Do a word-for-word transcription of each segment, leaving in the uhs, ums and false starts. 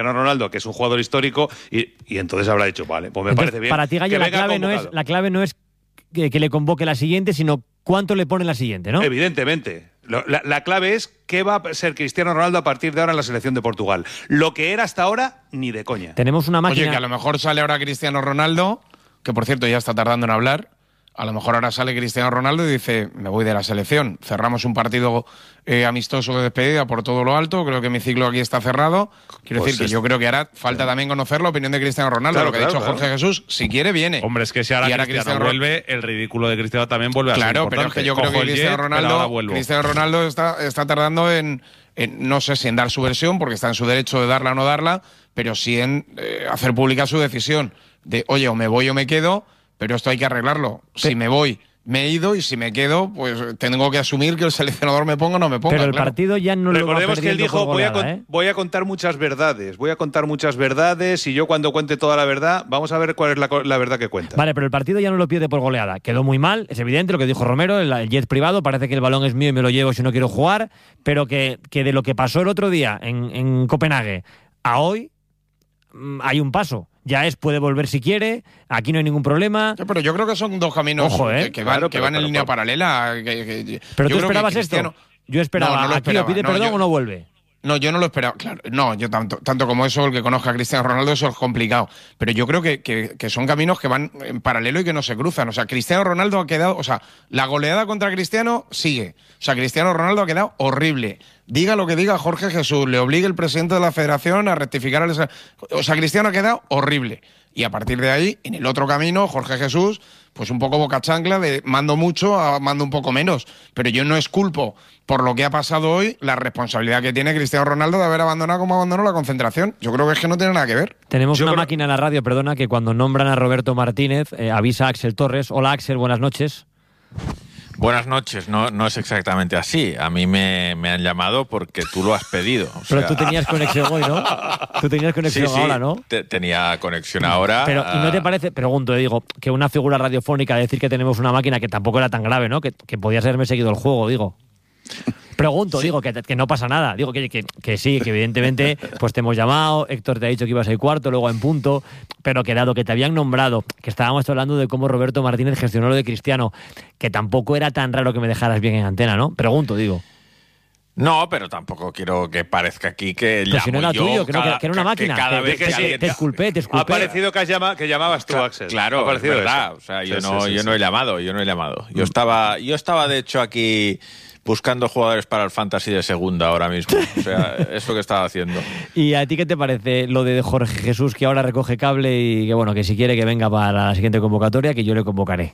Ronaldo, que es un jugador histórico, y, y entonces habrá dicho, vale, pues me entonces, parece bien. Para ti, Gallo, la clave, no es, la clave no es que, que le convoque la siguiente, sino cuánto le pone la siguiente, ¿no? Evidentemente. La, la clave es qué va a ser Cristiano Ronaldo a partir de ahora en la selección de Portugal. Lo que era hasta ahora, ni de coña. Tenemos una máquina... Oye, que a lo mejor sale ahora Cristiano Ronaldo, que por cierto ya está tardando en hablar. A lo mejor ahora sale Cristiano Ronaldo y dice, me voy de la selección. Cerramos un partido eh, amistoso de despedida por todo lo alto. Creo que mi ciclo aquí está cerrado. Quiero pues decir que es... yo creo que ahora falta también conocer la opinión de Cristiano Ronaldo. Claro, lo que claro, ha dicho claro. Jorge Jesús, si quiere, viene. Hombre, es que si ahora, Y ahora Cristiano, Cristiano vuelve, el ridículo de Cristiano también vuelve a ser Claro, importante. pero es que yo creo Cojo que el Cristiano jet, pero ahora Ronaldo, vuelvo. Cristiano Ronaldo está, está tardando en, en, no sé si en dar su versión, porque está en su derecho de darla o no darla, pero sí en eh, hacer pública su decisión de, oye, o me voy o me quedo, pero esto hay que arreglarlo. Si me voy, me he ido, y si me quedo, pues tengo que asumir que el seleccionador me ponga o no me ponga. Pero el claro. partido ya no lo va Recordemos que él perdiendo dijo, por voy a, goleada, con- ¿eh? voy a contar muchas verdades, voy a contar muchas verdades, y yo cuando cuente toda la verdad, vamos a ver cuál es la, co- la verdad que cuenta. Vale, pero el partido ya no lo pierde por goleada. Quedó muy mal, es evidente lo que dijo Romero, el, el jet privado, parece que el balón es mío y me lo llevo si no quiero jugar, pero que, que de lo que pasó el otro día en, en Copenhague a hoy, mmm, hay un paso. Ya es, puede volver si quiere, aquí no hay ningún problema. Sí, pero yo creo que son dos caminos Ojo, ¿eh? que, que van, Claro, que pero- van en pero- línea pero- paralela. Que, que- Pero yo tú creo que esperabas Cristiano- esto. Yo esperaba, No, no lo aquí esperaba, o pide no, perdón yo- o no vuelve. No, yo no lo esperaba, claro. No, yo tanto, tanto como eso, el que conozca a Cristiano Ronaldo, eso es complicado. Pero yo creo que, que, que son caminos que van en paralelo y que no se cruzan. O sea, Cristiano Ronaldo ha quedado, o sea, la goleada contra Cristiano sigue. O sea, Cristiano Ronaldo ha quedado horrible. Diga lo que diga Jorge Jesús, le obligue el presidente de la federación a rectificar el... O sea, Cristiano ha quedado horrible. Y a partir de ahí, en el otro camino, Jorge Jesús, pues un poco boca chancla de mando mucho a mando un poco menos. Pero yo no esculpo por lo que ha pasado hoy la responsabilidad que tiene Cristiano Ronaldo de haber abandonado como abandonó la concentración. Yo creo que es que no tiene nada que ver. Tenemos Yo una creo- máquina en la radio, perdona, que cuando nombran a Roberto Martínez, eh, avisa a Axel Torres. Hola Axel, buenas noches. Buenas noches, no, no es exactamente así. A mí me, me han llamado porque tú lo has pedido. O Pero sea, tú tenías conexión hoy, ¿no? Tú tenías conexión sí, sí, ahora, ¿no? te- tenía conexión ahora. Pero, ¿y no te ah, parece, pregunto, eh, digo, que una figura radiofónica decir que tenemos una máquina que tampoco era tan grave, ¿no? Que, que podías haberme seguido el juego, digo. Pregunto, digo, que, que no pasa nada. Digo que, que, que sí, que evidentemente pues te hemos llamado, Héctor te ha dicho que ibas a ir cuarto, luego en punto, pero que dado que te habían nombrado, que estábamos hablando de cómo Roberto Martínez gestionó lo de Cristiano, que tampoco era tan raro que me dejaras bien en antena, ¿no? Pregunto, digo. No, pero tampoco quiero que parezca aquí que Pero si no llamo era yo tuyo, que, no, cada- que era una máquina. cada Te- vez te, que te- alguien- te disculpé, te Ha disculpé. parecido que, has llama- que llamabas tú, Axel. Ha Claro, es parecido verdad. eso. O sea, yo Sí, no, sí, sí, yo sí. no he llamado, yo no he llamado. Yo estaba, yo estaba de hecho aquí buscando jugadores para el fantasy de segunda ahora mismo. O sea, eso que estaba haciendo. ¿Y a ti qué te parece lo de Jorge Jesús, que ahora recoge cable y que, bueno, que si quiere que venga para la siguiente convocatoria, que yo le convocaré?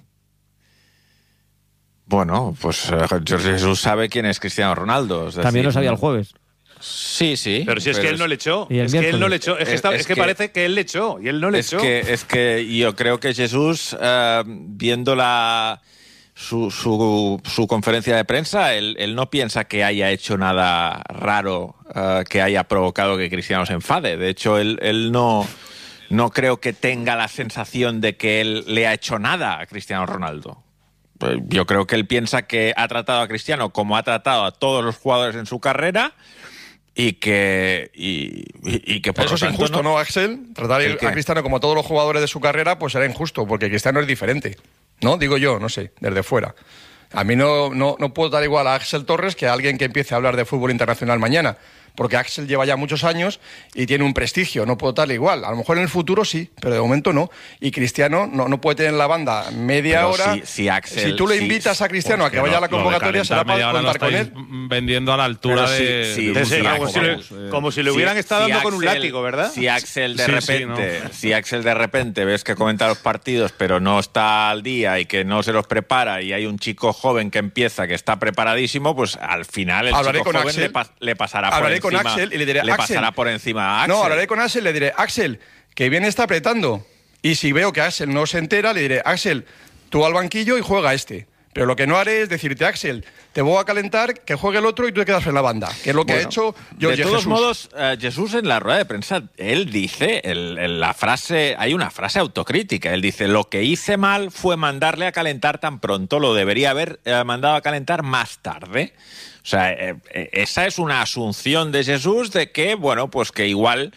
Bueno, pues eh, Jorge Jesús sabe quién es Cristiano Ronaldo. es También lo decir, sabía el jueves. Sí, sí. Pero si es que él no le echó. Y el Es que él no miércoles. le echó. Es que, Es- está- es es que que- parece que él le echó y él no le es echó. que es que yo creo que Jesús, eh, viendo la su, su, su conferencia de prensa, él, él no piensa que haya hecho nada raro eh, que haya provocado que Cristiano se enfade. De hecho, él, él no, no creo que tenga la sensación de que él le ha hecho nada a Cristiano Ronaldo. Pues yo creo que él piensa que ha tratado a Cristiano como ha tratado a todos los jugadores en su carrera y que y, y- y que por Eso lo es tanto, injusto, ¿no, Axel? Tratar ¿El qué? a Cristiano como a todos los jugadores de su carrera, pues será injusto, porque Cristiano es diferente, ¿no? Digo yo, no sé, desde fuera. A mí no, no, no puedo dar igual a Axel Torres que a alguien que empiece a hablar de fútbol internacional mañana, porque Axel lleva ya muchos años y tiene un prestigio, no puedo darle igual. A lo mejor en el futuro sí, pero de momento no. Y Cristiano no, no puede tener en la banda media Pero hora. si- si Axel- si tú le si- invitas a Cristiano Pues a que vaya a la lo- lo de convocatoria, será calentar media para hora lo contar con él. estáis vendiendo a la altura Pero sí, de, sí, de Sí, sí, un como, si flaco, le, vamos. como si le hubieran Si- estado si dando con un Axel- látigo, ¿verdad? Si Axel de Sí, sí, repente, no. si Axel de repente ves que comenta los partidos pero no está al día y que no se los prepara y hay un chico joven que empieza que está preparadísimo, pues al final el Hablaré chico con joven Axel. le, pas- le pasará Hablaré por con encima. Axel y le diré, le Axel. pasará por encima a Axel. No, hablaré con Axel y le diré, Axel, que bien está apretando. Y si veo que Axel no se entera, le diré, Axel, tú al banquillo y juega este. Pero lo que no haré es decirte, Axel, te voy a calentar, que juegue el otro y tú te quedas en la banda. Que es lo que Bueno, ha hecho Jorge de todos Jesús. modos, eh, Jesús en la rueda de prensa, él dice, el- el- la frase, hay una frase autocrítica, él dice, lo que hice mal fue mandarle a calentar tan pronto, lo debería haber eh, mandado a calentar más tarde. O sea, eh, eh, esa es una asunción de Jesús de que, bueno, pues que igual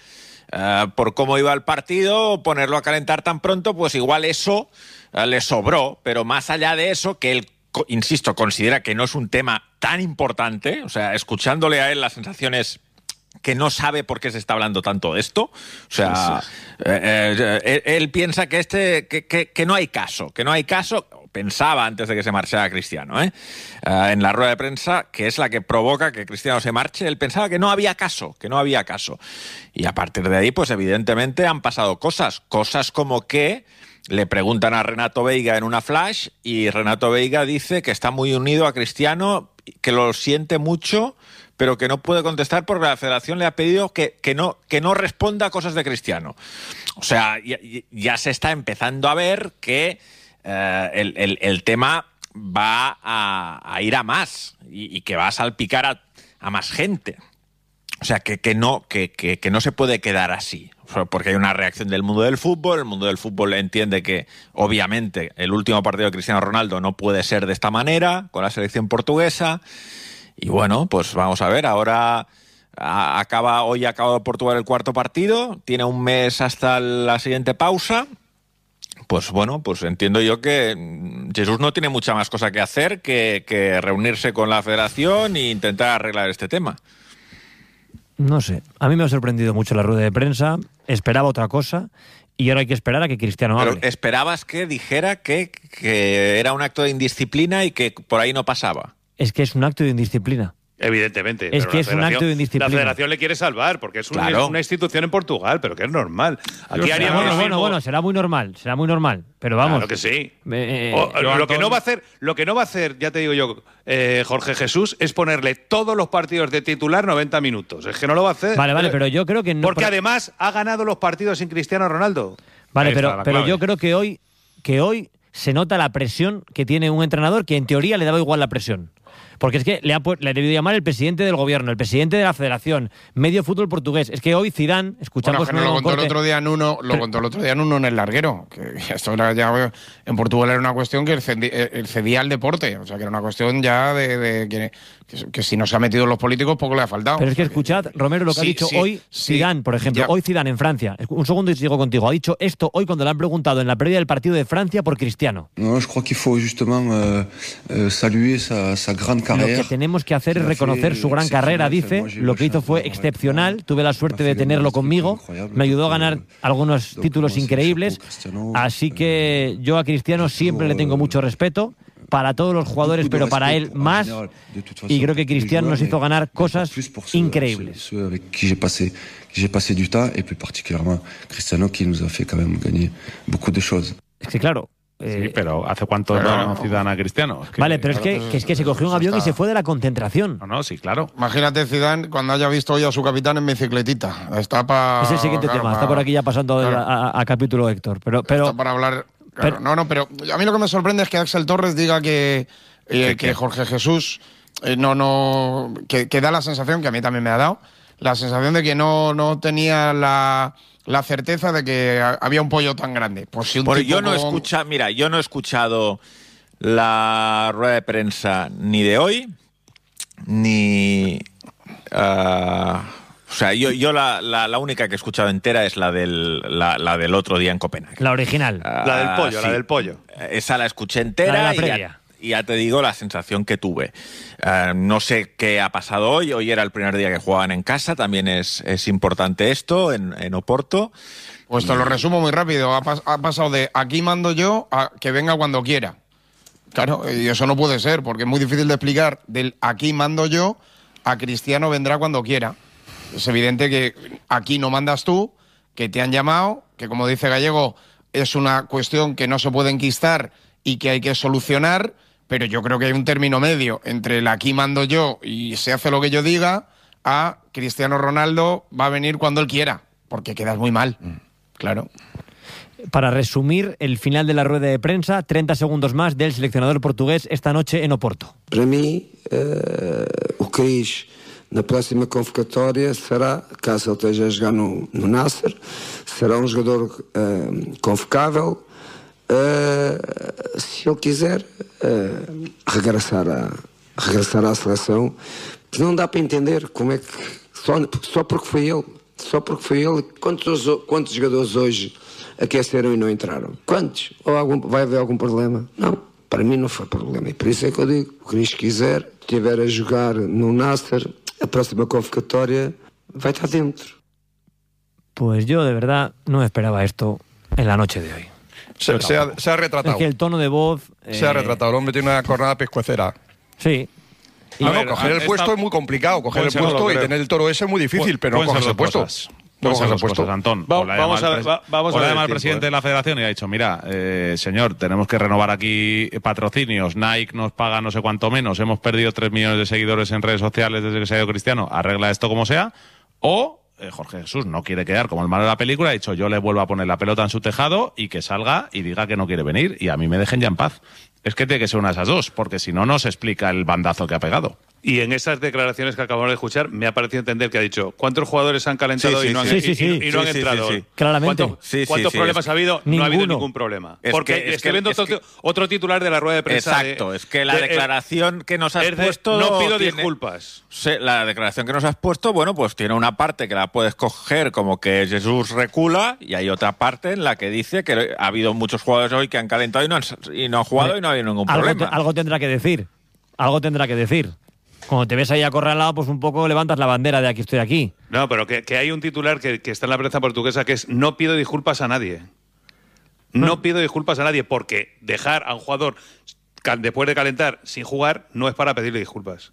uh, por cómo iba el partido, ponerlo a calentar tan pronto, pues igual eso uh, le sobró, pero más allá de eso, que él, insisto, considera que no es un tema tan importante, o sea, escuchándole a él la sensación es que no sabe por qué se está hablando tanto de esto. O sea, sí, sí. Eh, eh, él, él piensa que este que, que, que no hay caso, que no hay caso, pensaba antes de que se marchara Cristiano, ¿eh? Uh, en la rueda de prensa, que es la que provoca que Cristiano se marche, él pensaba que no había caso, que no había caso. Y a partir de ahí, pues evidentemente han pasado cosas, cosas como que le preguntan a Renato Veiga en una flash y Renato Veiga dice que está muy unido a Cristiano, que lo siente mucho, pero que no puede contestar porque la Federación le ha pedido que, que, no, que no responda a cosas de Cristiano. O sea, ya, ya se está empezando a ver que eh, el, el, el tema va a, a ir a más y, y que va a salpicar a, a más gente. O sea, que, que, no, que, que, que no se puede quedar así. Porque hay una reacción del mundo del fútbol, el mundo del fútbol entiende que, obviamente, el último partido de Cristiano Ronaldo no puede ser de esta manera, con la selección portuguesa. Y bueno, pues vamos a ver, ahora acaba, hoy ha acabado Portugal el cuarto partido, tiene un mes hasta la siguiente pausa. Pues bueno, pues entiendo yo que Jesús no tiene mucha más cosa que hacer que, que reunirse con la Federación e intentar arreglar este tema. No sé, a mí me ha sorprendido mucho la rueda de prensa, esperaba otra cosa y ahora hay que esperar a que Cristiano hable. Pero esperabas que dijera que, que era un acto de indisciplina y que por ahí no pasaba. Es que es un acto de indisciplina. Evidentemente. Es que es un acto de indisciplina. La Federación le quiere salvar porque es, un, claro. es una institución en Portugal, pero que es normal. Aquí haríamos bueno, lo bueno, mismo. bueno, será muy normal, será muy normal. Pero vamos. Claro que sí. Eh, o, eh, lo, Anton... que no va a hacer, lo que no va a hacer, ya te digo yo, eh, Jorge Jesús, es ponerle todos los partidos de titular noventa minutos. Es que no lo va a hacer. Vale, vale, pero yo creo que no. Porque además ha ganado los partidos sin Cristiano Ronaldo. Vale, pero, pero yo creo que hoy, que hoy se nota la presión que tiene un entrenador que en teoría le daba igual la presión. Porque es que le ha, le ha debido llamar el presidente del gobierno, el presidente de la federación, medio fútbol portugués. Es que hoy Zidane, escuchamos... Bueno, que no lo contó corte, el otro día en uno, lo pero, contó el otro día en uno en el larguero. Que esto era ya, en Portugal era una cuestión que él cedía al deporte. O sea, que era una cuestión ya de, de que, que, que si no se ha metido los políticos, poco le ha faltado. Pero es que escuchad, Romero, lo que sí, ha dicho sí, hoy sí, Zidane, por ejemplo. Ya. Hoy Zidane en Francia. Un segundo y sigo contigo. Ha dicho esto hoy cuando le han preguntado en la previa del partido de Francia por Cristiano. No, yo creo que faut justement euh, euh, saluer sa, sa grande carrera. Lo que tenemos que hacer es reconocer su gran carrera, dice. Lo que hizo fue excepcional. Tuve la suerte de tenerlo conmigo. Me ayudó a ganar algunos títulos increíbles. Así que yo a Cristiano siempre le tengo mucho respeto. Para todos los jugadores, pero para él más. Y creo que Cristiano nos hizo ganar cosas increíbles. J'ai passé du temps et plus particulièrement Cristiano qui nous a fait quand même gagner beaucoup de choses. Es que claro, Eh, sí, pero ¿hace cuánto no, no Zidane a Cristiano? Es que, vale, pero es que, que es que se cogió un avión y se fue de la concentración. No, no, sí, claro. Imagínate Zidane cuando haya visto hoy a su capitán en bicicletita. Está para... Es el siguiente claro, tema, pa, está por aquí ya pasando claro. a, a, a capítulo Héctor. Pero, pero, está para hablar... Claro, pero, no, no, pero a mí lo que me sorprende es que Axel Torres diga que, eh, que Jorge Jesús eh, no, no, que, que da la sensación, que a mí también me ha dado, la sensación de que no, no tenía la... la certeza de que había un pollo tan grande. Pues si un bueno, tipo yo no he con... escuchado, mira, yo no he escuchado la rueda de prensa ni de hoy, ni... Uh, o sea, yo, yo la, la, la única que he escuchado entera es la del, la, la del otro día en Copenhague. La original. Uh, la del pollo, sí. la del pollo. Esa la escuché entera. La de la y previa. ya, y ya te digo la sensación que tuve. Uh, no sé qué ha pasado hoy. Hoy era el primer día que jugaban en casa. También es, es importante esto, en, en Oporto. Pues te lo resumo muy rápido. Ha, pas, ha pasado de aquí mando yo a que venga cuando quiera. Claro, y eso no puede ser, porque es muy difícil de explicar del aquí mando yo a Cristiano vendrá cuando quiera. Es evidente que aquí no mandas tú, que te han llamado, que como dice Gallego, es una cuestión que no se puede enquistar y que hay que solucionar, pero yo creo que hay un término medio entre el aquí mando yo y se hace lo que yo diga, a Cristiano Ronaldo va a venir cuando él quiera, porque quedas muy mal, mm. claro. Para resumir el final de la rueda de prensa, treinta segundos más del seleccionador portugués esta noche en Oporto. Para mí, uh, o Cris na próxima convocatória será, caso ele esteja a jogar no, no Nasser, será um jogador uh, convocável, uh, se ele quiser uh, regressar, a, regressar à seleção. Não dá para entender como é que, só, só porque foi ele, só porque foi ele. Quantos, quantos jogadores hoje aqueceram e não entraram? Quantos? Ou algum, vai haver algum problema? Não, para mim não foi problema. E por isso é que eu digo, o Cris quiser, estiver a jogar no Nasser, a próxima convocatória vai estar dentro. Pues yo de verdad no esperaba esto en la noche de hoy. Se, se, ha, se ha retratado. Es que el tono de voz... Se eh... ha retratado. El hombre tiene una jornada pescuecera. Sí. Y a ver, no, coger el puesto esta... es muy complicado. Coger el puesto y tener el toro ese es muy difícil, pero no coges el puesto. No coges el puesto, Antón. Va, vamos a ver, va, vamos o a ver. al presidente eh. de la federación y ha dicho, mira, eh, señor, tenemos que renovar aquí patrocinios. Nike nos paga no sé cuánto menos. Hemos perdido tres millones de seguidores en redes sociales desde que se ha ido Cristiano. Arregla esto como sea. O... Jorge Jesús no quiere quedar como el malo de la película, ha dicho yo le vuelvo a poner la pelota en su tejado y que salga y diga que no quiere venir y a mí me dejen ya en paz. Es que tiene que ser una de esas dos, porque si no, no se explica el bandazo que ha pegado. Y en esas declaraciones que acabamos de escuchar, me ha parecido entender que ha dicho ¿cuántos jugadores han calentado sí, sí, y no han, sí, sí, sí. y, y no sí, han sí, entrado? Sí, sí, sí. Claramente. ¿Cuántos, sí, sí, ¿cuántos sí, problemas es, ha habido? ninguno. No ha habido ningún problema. Es Porque que, es estoy que, viendo es otro, que, otro titular de la rueda de prensa. Exacto, de, es que la de, declaración que nos has de, puesto... No pido tiene, disculpas. La declaración que nos has puesto, bueno, pues tiene una parte que la puedes coger como que Jesús recula y hay otra parte en la que dice que ha habido muchos jugadores hoy que han calentado y no han, y no han jugado y no ha habido ningún algo problema. Te, algo tendrá que decir. Algo tendrá que decir. Cuando te ves ahí acorralado, pues un poco levantas la bandera de aquí estoy aquí. No, pero que, que hay un titular que, que está en la prensa portuguesa que es no pido disculpas a nadie. No, no pido disculpas a nadie porque dejar a un jugador después de calentar sin jugar no es para pedirle disculpas.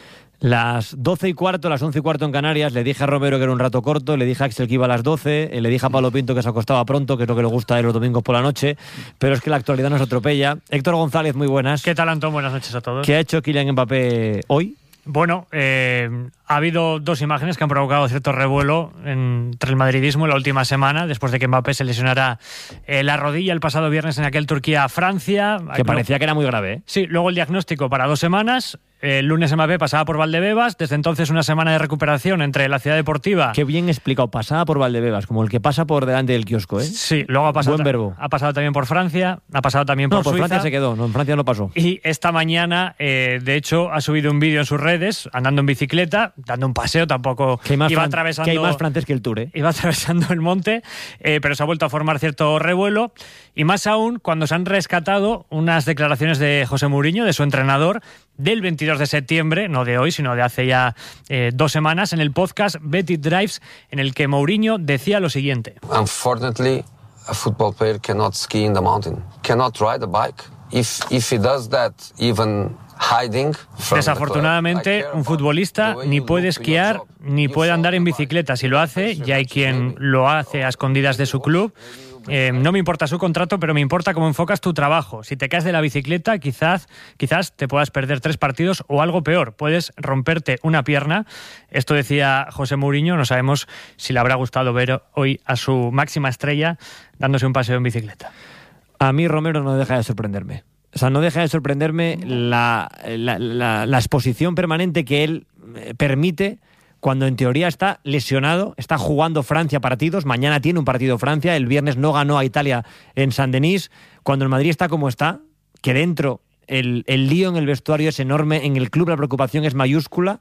Las doce y cuarto, las once y cuarto en Canarias, le dije a Romero que era un rato corto, le dije a Axel que iba a las doce, le dije a Pablo Pinto que se acostaba pronto, que es lo que le gusta a él los domingos por la noche, pero es que la actualidad nos atropella. Héctor González, muy buenas. ¿Qué tal, Antón? Buenas noches a todos. ¿Qué ha hecho Kylian Mbappé hoy? Bueno, eh, ha habido dos imágenes que han provocado cierto revuelo entre el madridismo en la última semana, después de que Mbappé se lesionara eh, la rodilla el pasado viernes en aquel Turquía-Francia. Que parecía que era muy grave, ¿eh? Sí, luego el diagnóstico para dos semanas. El lunes Mbappé pasaba por Valdebebas, desde entonces una semana de recuperación entre la ciudad deportiva. Qué bien explicado, pasaba por Valdebebas, como el que pasa por delante del kiosco, ¿eh? Sí, luego ha pasado, Buen verbo. Ha pasado también por Francia, ha pasado también por no, por Suiza. Francia se quedó, no, en Francia no pasó. Y esta mañana, eh, de hecho, ha subido un vídeo en sus redes, andando en bicicleta, dando un paseo, tampoco que hay más iba fran- atravesando... Que hay más francés que el Tour, ¿eh? Iba atravesando el monte, eh, pero se ha vuelto a formar cierto revuelo. Y más aún cuando se han rescatado unas declaraciones de José Mourinho, de su entrenador, del veintidós de septiembre, no de hoy, sino de hace ya eh, dos semanas, en el podcast Bet It Drives, en el que Mourinho decía lo siguiente. Unfortunately, a football player cannot ski in the mountain, cannot ride a bike. If, if he does that, even hiding from Desafortunadamente, un futbolista ni puede esquiar ni puede andar en bicicleta. Si lo hace, ya hay quien lo hace a escondidas de su club. Eh, no me importa su contrato, pero me importa cómo enfocas tu trabajo. Si te caes de la bicicleta, quizás, quizás te puedas perder tres partidos o algo peor, puedes romperte una pierna. Esto decía José Mourinho. No sabemos si le habrá gustado ver hoy a su máxima estrella dándose un paseo en bicicleta. A mí Romero no deja de sorprenderme. O sea, no deja de sorprenderme la, la, la, la exposición permanente que él permite cuando en teoría está lesionado, está jugando Francia partidos, mañana tiene un partido Francia, el viernes no ganó a Italia en Saint-Denis, cuando el Madrid está como está, que dentro el, el lío en el vestuario es enorme, en el club la preocupación es mayúscula,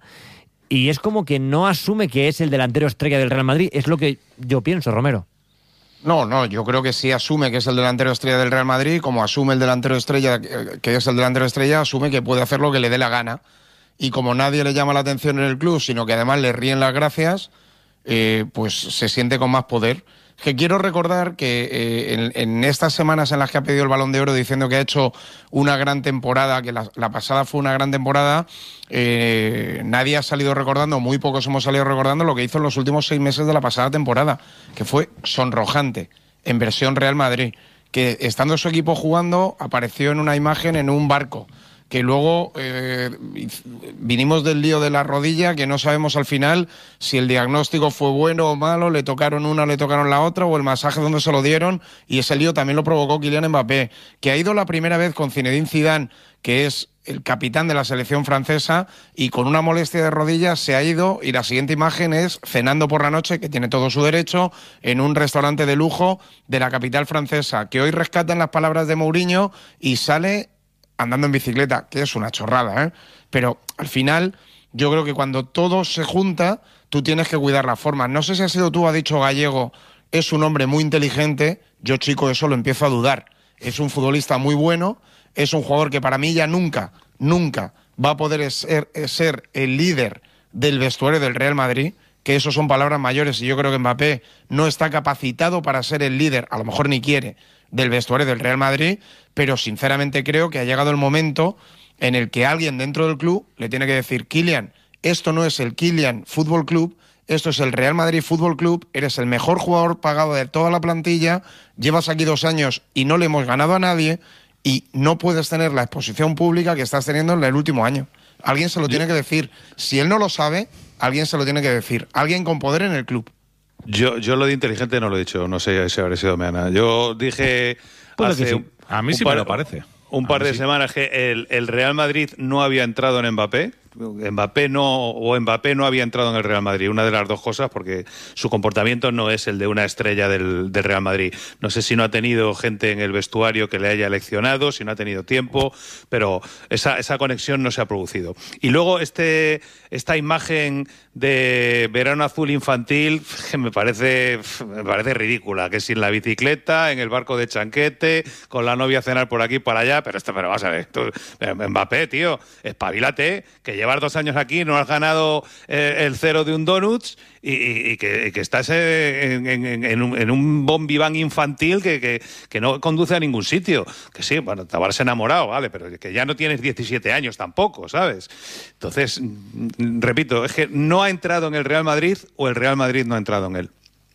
y es como que no asume que es el delantero estrella del Real Madrid, es lo que yo pienso, Romero. No, no, yo creo que sí asume que es el delantero estrella del Real Madrid, como asume el delantero estrella, que es el delantero estrella, asume que puede hacer lo que le dé la gana. Y como nadie le llama la atención en el club, sino que además le ríen las gracias, eh, pues se siente con más poder. Que quiero recordar que eh, en, en estas semanas en las que ha pedido el Balón de Oro diciendo que ha hecho una gran temporada, que la, la pasada fue una gran temporada, eh, nadie ha salido recordando, muy pocos hemos salido recordando lo que hizo en los últimos seis meses de la pasada temporada, que fue sonrojante, en versión Real Madrid, que estando su equipo jugando apareció en una imagen en un barco, que luego eh, vinimos del lío de la rodilla, que no sabemos al final si el diagnóstico fue bueno o malo, le tocaron una o le tocaron la otra, o el masaje donde se lo dieron, y ese lío también lo provocó Kylian Mbappé, que ha ido la primera vez con Zinedine Zidane, que es el capitán de la selección francesa, y con una molestia de rodillas se ha ido, y la siguiente imagen es cenando por la noche, que tiene todo su derecho, en un restaurante de lujo de la capital francesa, que hoy rescatan las palabras de Mourinho y sale andando en bicicleta, que es una chorrada, ¿eh? Pero al final yo creo que cuando todo se junta, tú tienes que cuidar las formas. No sé si ha sido tú, ha dicho Gallego, es un hombre muy inteligente. Yo, chico, eso lo empiezo a dudar. Es un futbolista muy bueno, es un jugador que para mí ya nunca, nunca va a poder ser, ser el líder del vestuario del Real Madrid, que eso son palabras mayores, y yo creo que Mbappé no está capacitado para ser el líder, a lo mejor ni quiere, del vestuario del Real Madrid, pero sinceramente creo que ha llegado el momento en el que alguien dentro del club le tiene que decir: Kylian, esto no es el Kylian Fútbol Club, esto es el Real Madrid Fútbol Club, eres el mejor jugador pagado de toda la plantilla, llevas aquí dos años y no le hemos ganado a nadie, y no puedes tener la exposición pública que estás teniendo en el último año. Alguien se lo tiene que decir. Si él no lo sabe, alguien se lo tiene que decir. Alguien con poder en el club. Yo, yo lo de inteligente no lo he dicho, no sé si habrá sido Meana. Yo dije hace sí. A mí sí par, me lo parece. Un par de sí. semanas que el, el Real Madrid no había entrado en Mbappé. Mbappé no o Mbappé no había entrado en el Real Madrid, una de las dos cosas, porque su comportamiento no es el de una estrella del, del Real Madrid. No sé si no ha tenido gente en el vestuario que le haya leccionado, si no ha tenido tiempo, pero esa, esa conexión no se ha producido. Y luego este esta imagen de verano azul infantil que me parece me parece ridícula, que sin la bicicleta, en el barco de Chanquete, con la novia a cenar por aquí y para allá, pero esto, pero vas a ver, tú, Mbappé, tío, espabilate, que llevas dos años aquí, no has ganado eh, el cero de un donuts y, y, y, que, y que estás en, en, en, un, en un bombiván infantil que, que, que no conduce a ningún sitio. Que sí, bueno, te habrás enamorado, vale, pero que ya no tienes diecisiete años tampoco, ¿sabes? Entonces, repito, es que no ha entrado en el Real Madrid o el Real Madrid no ha entrado en él.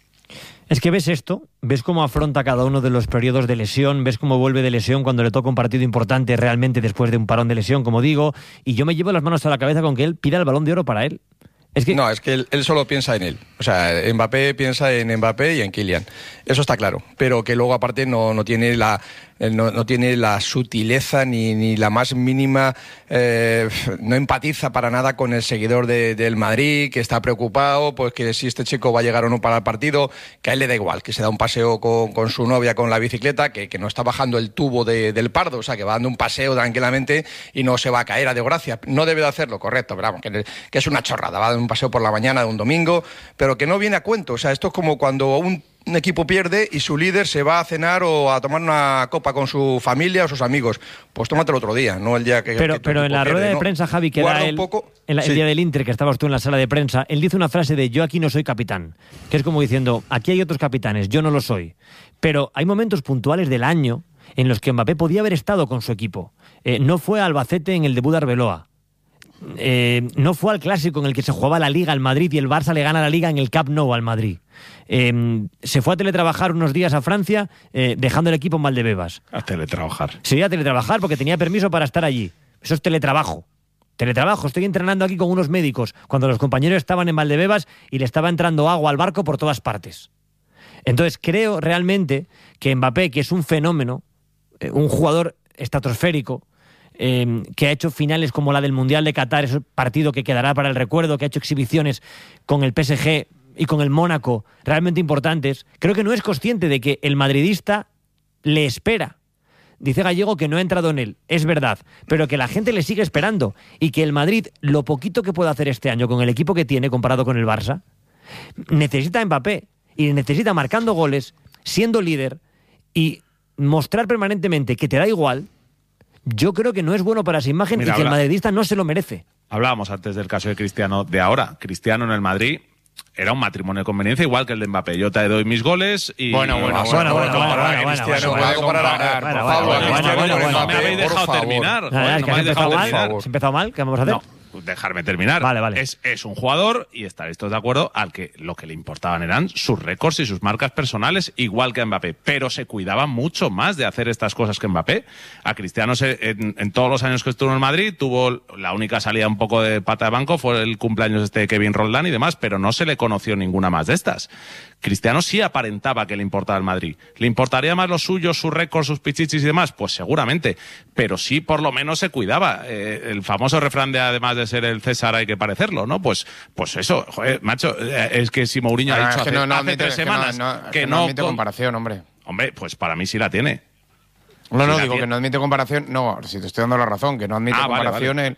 Es que ves esto, ves cómo afronta cada uno de los periodos de lesión, ves cómo vuelve de lesión cuando le toca un partido importante realmente después de un parón de lesión, como digo, y yo me llevo las manos a la cabeza con que él pida el Balón de Oro para él. Es que... No, es que él, él solo piensa en él. O sea, Mbappé piensa en Mbappé y en Kylian. Eso está claro. Pero que luego, aparte, no, no tiene la... No, no tiene la sutileza ni, ni la más mínima, eh, no empatiza para nada con el seguidor de, del Madrid, que está preocupado, pues que si este chico va a llegar o no para el partido, que a él le da igual, que se da un paseo con, con su novia con la bicicleta, que, que no está bajando el tubo de, del Pardo, o sea, que va dando un paseo tranquilamente y no se va a caer a desgracia. No debe de hacerlo, correcto, pero vamos, que, que es una chorrada, va a dar un paseo por la mañana de un domingo, pero que no viene a cuento. O sea, esto es como cuando un un equipo pierde y su líder se va a cenar o a tomar una copa con su familia o sus amigos. Pues tómatelo otro día, no el día que... Pero, que pero en la rueda pierde, de ¿no? prensa, Javi, que Guarda era un el, poco... en la, sí. el día del Inter, que estabas tú en la sala de prensa, él dice una frase de: yo aquí no soy capitán, que es como diciendo, aquí hay otros capitanes, yo no lo soy. Pero hay momentos puntuales del año en los que Mbappé podía haber estado con su equipo. Eh, no fue a Albacete en el debut de Arbeloa. Eh, no fue al clásico en el que se jugaba la Liga al Madrid y el Barça le gana la Liga en el Camp Nou al Madrid. Eh, se fue a teletrabajar unos días a Francia, eh, dejando el equipo en Valdebebas. A teletrabajar. Sí, a teletrabajar porque tenía permiso para estar allí. Eso es teletrabajo. Teletrabajo, estoy entrenando aquí con unos médicos cuando los compañeros estaban en Valdebebas y le estaba entrando agua al barco por todas partes. Entonces creo realmente que Mbappé, que es un fenómeno, eh, un jugador estratosférico, Eh, que ha hecho finales como la del Mundial de Qatar, ese partido que quedará para el recuerdo, que ha hecho exhibiciones con el P S G y con el Mónaco realmente importantes, creo que no es consciente de que el madridista le espera. Dice Gallego que no ha entrado en él, es verdad, pero que la gente le sigue esperando y que el Madrid, lo poquito que puede hacer este año con el equipo que tiene comparado con el Barça, necesita a Mbappé y necesita marcando goles, siendo líder y mostrar permanentemente que te da igual. Yo creo que no es bueno para esa imagen. Mira, y que habla, el madridista no se lo merece. Hablábamos antes del caso de Cristiano de ahora. Cristiano en el Madrid era un matrimonio de conveniencia igual que el de Mbappé. Yo te doy mis goles y... Bueno, bueno, bueno, bueno, Cristiano puede comparar a Pablo a Cristiano. No me habéis dejado terminar. No me habéis dejado terminar. ¿Has empezado mal? ¿Qué vamos a hacer? No. Dejarme terminar. Vale, vale. Es, es un jugador, y estaréis todos de acuerdo, al que lo que le importaban eran sus récords y sus marcas personales, igual que a Mbappé. Pero se cuidaba mucho más de hacer estas cosas que Mbappé. A Cristiano, se, en, en todos los años que estuvo en el Madrid, tuvo la única salida un poco de pata de banco, fue el cumpleaños este de Kevin Roldán y demás, pero no se le conoció ninguna más de estas. Cristiano sí aparentaba que le importaba el Madrid. ¿Le importaría más los suyos, sus récords, sus pichichis y demás? Pues seguramente. Pero sí, por lo menos se cuidaba. Eh, el famoso refrán de, además de ser el César, hay que parecerlo, ¿no? Pues, pues eso, joder, macho, eh, es que si Mourinho ah, ha dicho es que hace, no, no hace admite, tres semanas que no, no, que, que no, no admite con... comparación, hombre. Hombre, pues para mí sí la tiene. No, sí no, la digo tiene. que no admite comparación. No, si te estoy dando la razón, que no admite ah, comparación vale, vale. en...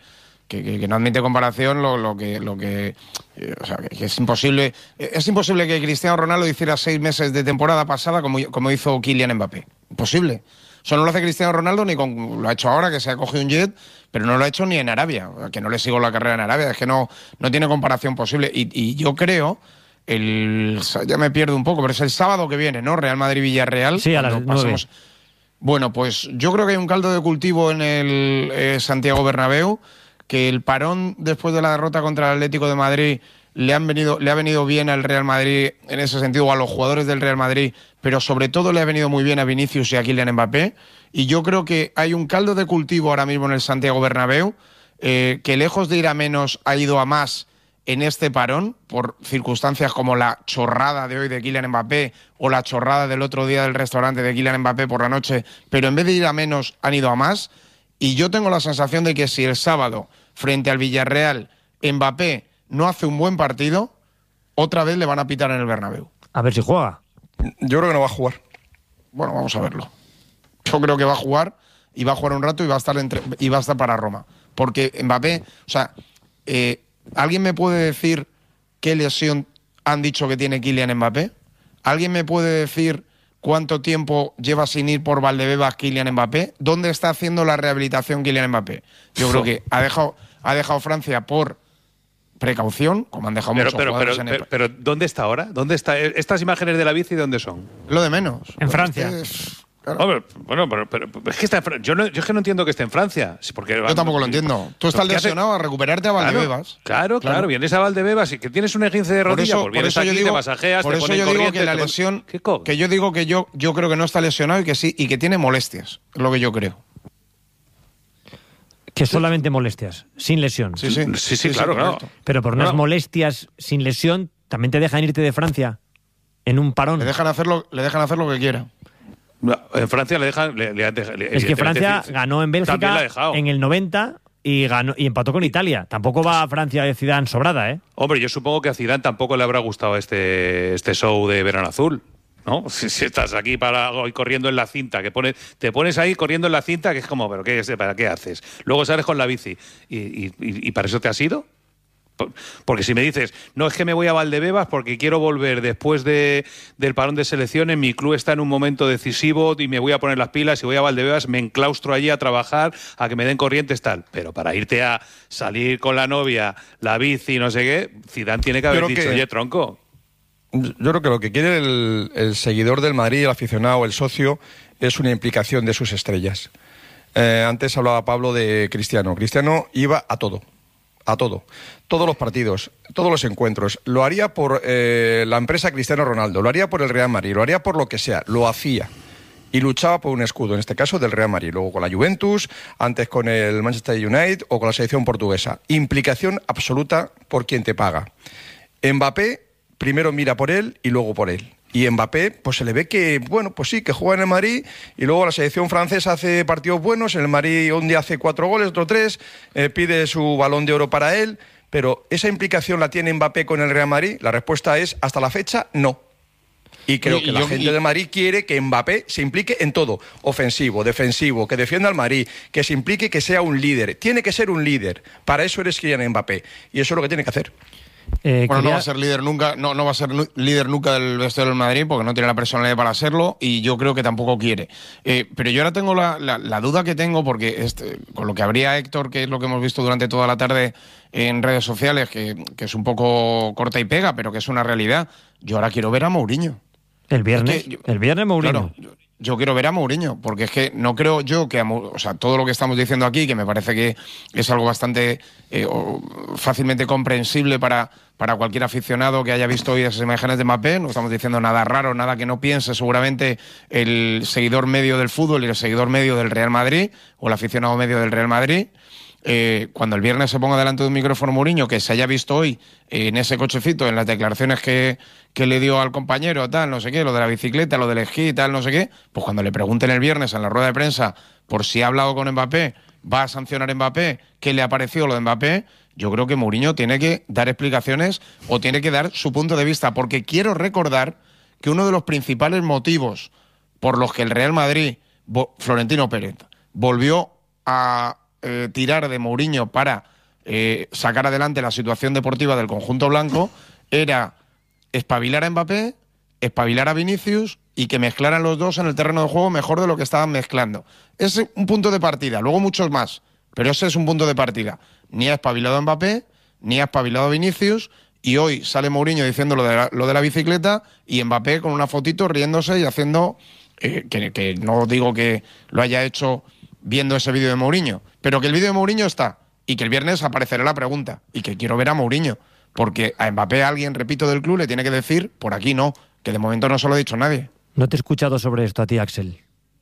que, que, que no admite comparación, lo, lo que, lo que, eh, o sea, que, que es imposible, es imposible que Cristiano Ronaldo hiciera seis meses de temporada pasada como, como hizo Kylian Mbappé. Imposible. Eso no lo hace Cristiano Ronaldo ni con, lo ha hecho ahora, que se ha cogido un jet, pero no lo ha hecho ni en Arabia, que no le sigo la carrera en Arabia, es que no, no tiene comparación posible. Y, y yo creo, el, ya me pierdo un poco, pero es el sábado que viene, ¿no? Real Madrid-Villarreal. Sí, a las nueve. Bueno, pues yo creo que hay un caldo de cultivo en el eh, Santiago Bernabéu, que el parón después de la derrota contra el Atlético de Madrid le han venido, le ha venido bien al Real Madrid en ese sentido, o a los jugadores del Real Madrid, pero sobre todo le ha venido muy bien a Vinicius y a Kylian Mbappé. Y yo creo que hay un caldo de cultivo ahora mismo en el Santiago Bernabéu, eh, que lejos de ir a menos ha ido a más en este parón, por circunstancias como la chorrada de hoy de Kylian Mbappé o la chorrada del otro día del restaurante de Kylian Mbappé por la noche, pero en vez de ir a menos han ido a más. Y yo tengo la sensación de que si el sábado, frente al Villarreal, Mbappé no hace un buen partido, otra vez le van a pitar en el Bernabéu. A ver si juega. Yo creo que no va a jugar. Bueno, vamos a verlo. Yo creo que va a jugar, y va a jugar un rato y va a estar, entre, y va a estar para Roma. Porque Mbappé, o sea, eh, ¿alguien me puede decir qué lesión han dicho que tiene Kylian Mbappé? ¿Alguien me puede decir cuánto tiempo lleva sin ir por Valdebebas Kylian Mbappé? ¿Dónde está haciendo la rehabilitación Kylian Mbappé? Yo creo que ha dejado, ha dejado Francia por precaución, como han dejado pero, muchos pero, jugadores pero, en el... pero, pero ¿dónde está ahora? ¿Dónde está? ¿Estas imágenes de la bici dónde son? Lo de menos. En Francia. Es, claro. Hombre, bueno, pero, pero, pero es que está en Francia. Yo, no, yo es que no entiendo que esté en Francia. Porque, Yo tampoco lo entiendo. Tú estás lesionado a recuperarte a Valdebebas. Claro, claro, claro. Vienes a Valdebebas y que tienes un esguince de rodilla, por eso, pues vienes por eso aquí, yo digo, te masajeas, por te eso ponen yo digo corriente, que la te pon- lesión, ¿Qué co- que yo digo que yo, yo creo que no está lesionado y que sí, y que tiene molestias. Es lo que yo creo. Que solamente molestias, sin lesión. Sí, sí, Sí, sí, claro, claro. correcto. Pero por unas Bueno. molestias sin lesión, ¿también te dejan irte de Francia? En un parón. Le dejan hacer lo, le dejan hacer lo que quiera. No, en Francia le dejan. Le, le han dejado- le- Es que Francia evidentemente, ganó en también la ha Bélgica dejado. en el noventa y ganó y empató con Italia. Tampoco va a Francia de Zidane sobrada, ¿eh? Hombre, yo supongo que a Zidane tampoco le habrá gustado este, este show de Verano Azul. ¿No? Si, si estás aquí para hoy corriendo en la cinta, que pones, te pones ahí corriendo en la cinta, que es como, ¿pero qué, para qué haces? Luego sales con la bici. ¿Y, y, y, y para eso te has ido? Por- Porque si me dices, no, es que me voy a Valdebebas porque quiero volver después de, del parón de selecciones, mi club está en un momento decisivo y me voy a poner las pilas y voy a Valdebebas, me enclaustro allí a trabajar, a que me den corrientes, tal. Pero para irte a salir con la novia, la bici, no sé qué, Zidane tiene que haber Yo creo dicho, que- oye, tronco. Yo creo que lo que quiere el, el seguidor del Madrid, el aficionado, el socio, es una implicación de sus estrellas. Eh, antes hablaba Pablo de Cristiano. Cristiano iba a todo, a todo. Todos los partidos, todos los encuentros. Lo haría por eh, la empresa Cristiano Ronaldo, lo haría por el Real Madrid, lo haría por lo que sea, lo hacía. Y luchaba por un escudo, en este caso del Real Madrid, luego con la Juventus, antes con el Manchester United o con la selección portuguesa. Implicación absoluta por quien te paga. Mbappé primero mira por él y luego por él. Y Mbappé, pues se le ve que, bueno, pues sí, que juega en el Madrid y luego la selección francesa hace partidos buenos, en el Madrid un día hace cuatro goles, otro tres, eh, pide su balón de oro para él, pero ¿esa implicación la tiene Mbappé con el Real Madrid? La respuesta es, hasta la fecha, no. Y creo Y- que y la yo- gente y- de Madrid quiere que Mbappé se implique en todo, ofensivo, defensivo, que defienda al Madrid, que se implique, que sea un líder. Tiene que ser un líder. Para eso eres Kylian Mbappé. Y eso es lo que tiene que hacer. Eh, Bueno, no quería- va a ser líder nunca, no, no va a ser nu- líder nunca del vestuario del Madrid porque no tiene la personalidad para serlo y yo creo que tampoco quiere. Eh, pero yo ahora tengo la, la- la duda que tengo porque este, con lo que habría Héctor, que es lo que hemos visto durante toda la tarde en redes sociales, que, que es un poco corta y pega, pero que es una realidad. Yo ahora quiero ver a Mourinho. el viernes, Es que yo- el viernes Mourinho. Claro, yo, yo quiero ver a Mourinho, porque es que no creo yo que, a Mou- o sea, todo lo que estamos diciendo aquí, que me parece que es algo bastante eh, o- fácilmente comprensible para, para cualquier aficionado que haya visto hoy esas imágenes de Mbappé, no estamos diciendo nada raro, nada que no piense seguramente el seguidor medio del fútbol y el seguidor medio del Real Madrid, o el aficionado medio del Real Madrid. Eh, cuando el viernes se ponga delante de un micrófono Mourinho, que se haya visto hoy eh, en ese cochecito, en las declaraciones que, que le dio al compañero, tal, no sé qué, lo de la bicicleta, lo del esquí, tal, no sé qué, pues cuando le pregunten el viernes en la rueda de prensa por si ha hablado con Mbappé, va a sancionar a Mbappé, qué le ha parecido lo de Mbappé, yo creo que Mourinho tiene que dar explicaciones o tiene que dar su punto de vista, porque quiero recordar que uno de los principales motivos por los que el Real Madrid, Florentino Pérez, volvió a Eh, tirar de Mourinho para eh, sacar adelante la situación deportiva del conjunto blanco era espabilar a Mbappé, espabilar a Vinicius y que mezclaran los dos en el terreno de juego mejor de lo que estaban mezclando. Es un punto de partida, luego muchos más, pero ese es un punto de partida. Ni ha espabilado a Mbappé, ni ha espabilado a Vinicius, y hoy sale Mourinho diciendo lo de la, lo de la bicicleta y Mbappé con una fotito riéndose y haciendo, eh, que, que no digo que lo haya hecho viendo ese vídeo de Mourinho, pero que el vídeo de Mourinho está y que el viernes aparecerá la pregunta y que quiero ver a Mourinho, porque a Mbappé alguien, repito, del club le tiene que decir, por aquí no, que de momento no se lo ha dicho nadie. No te he escuchado sobre esto a ti, Axel.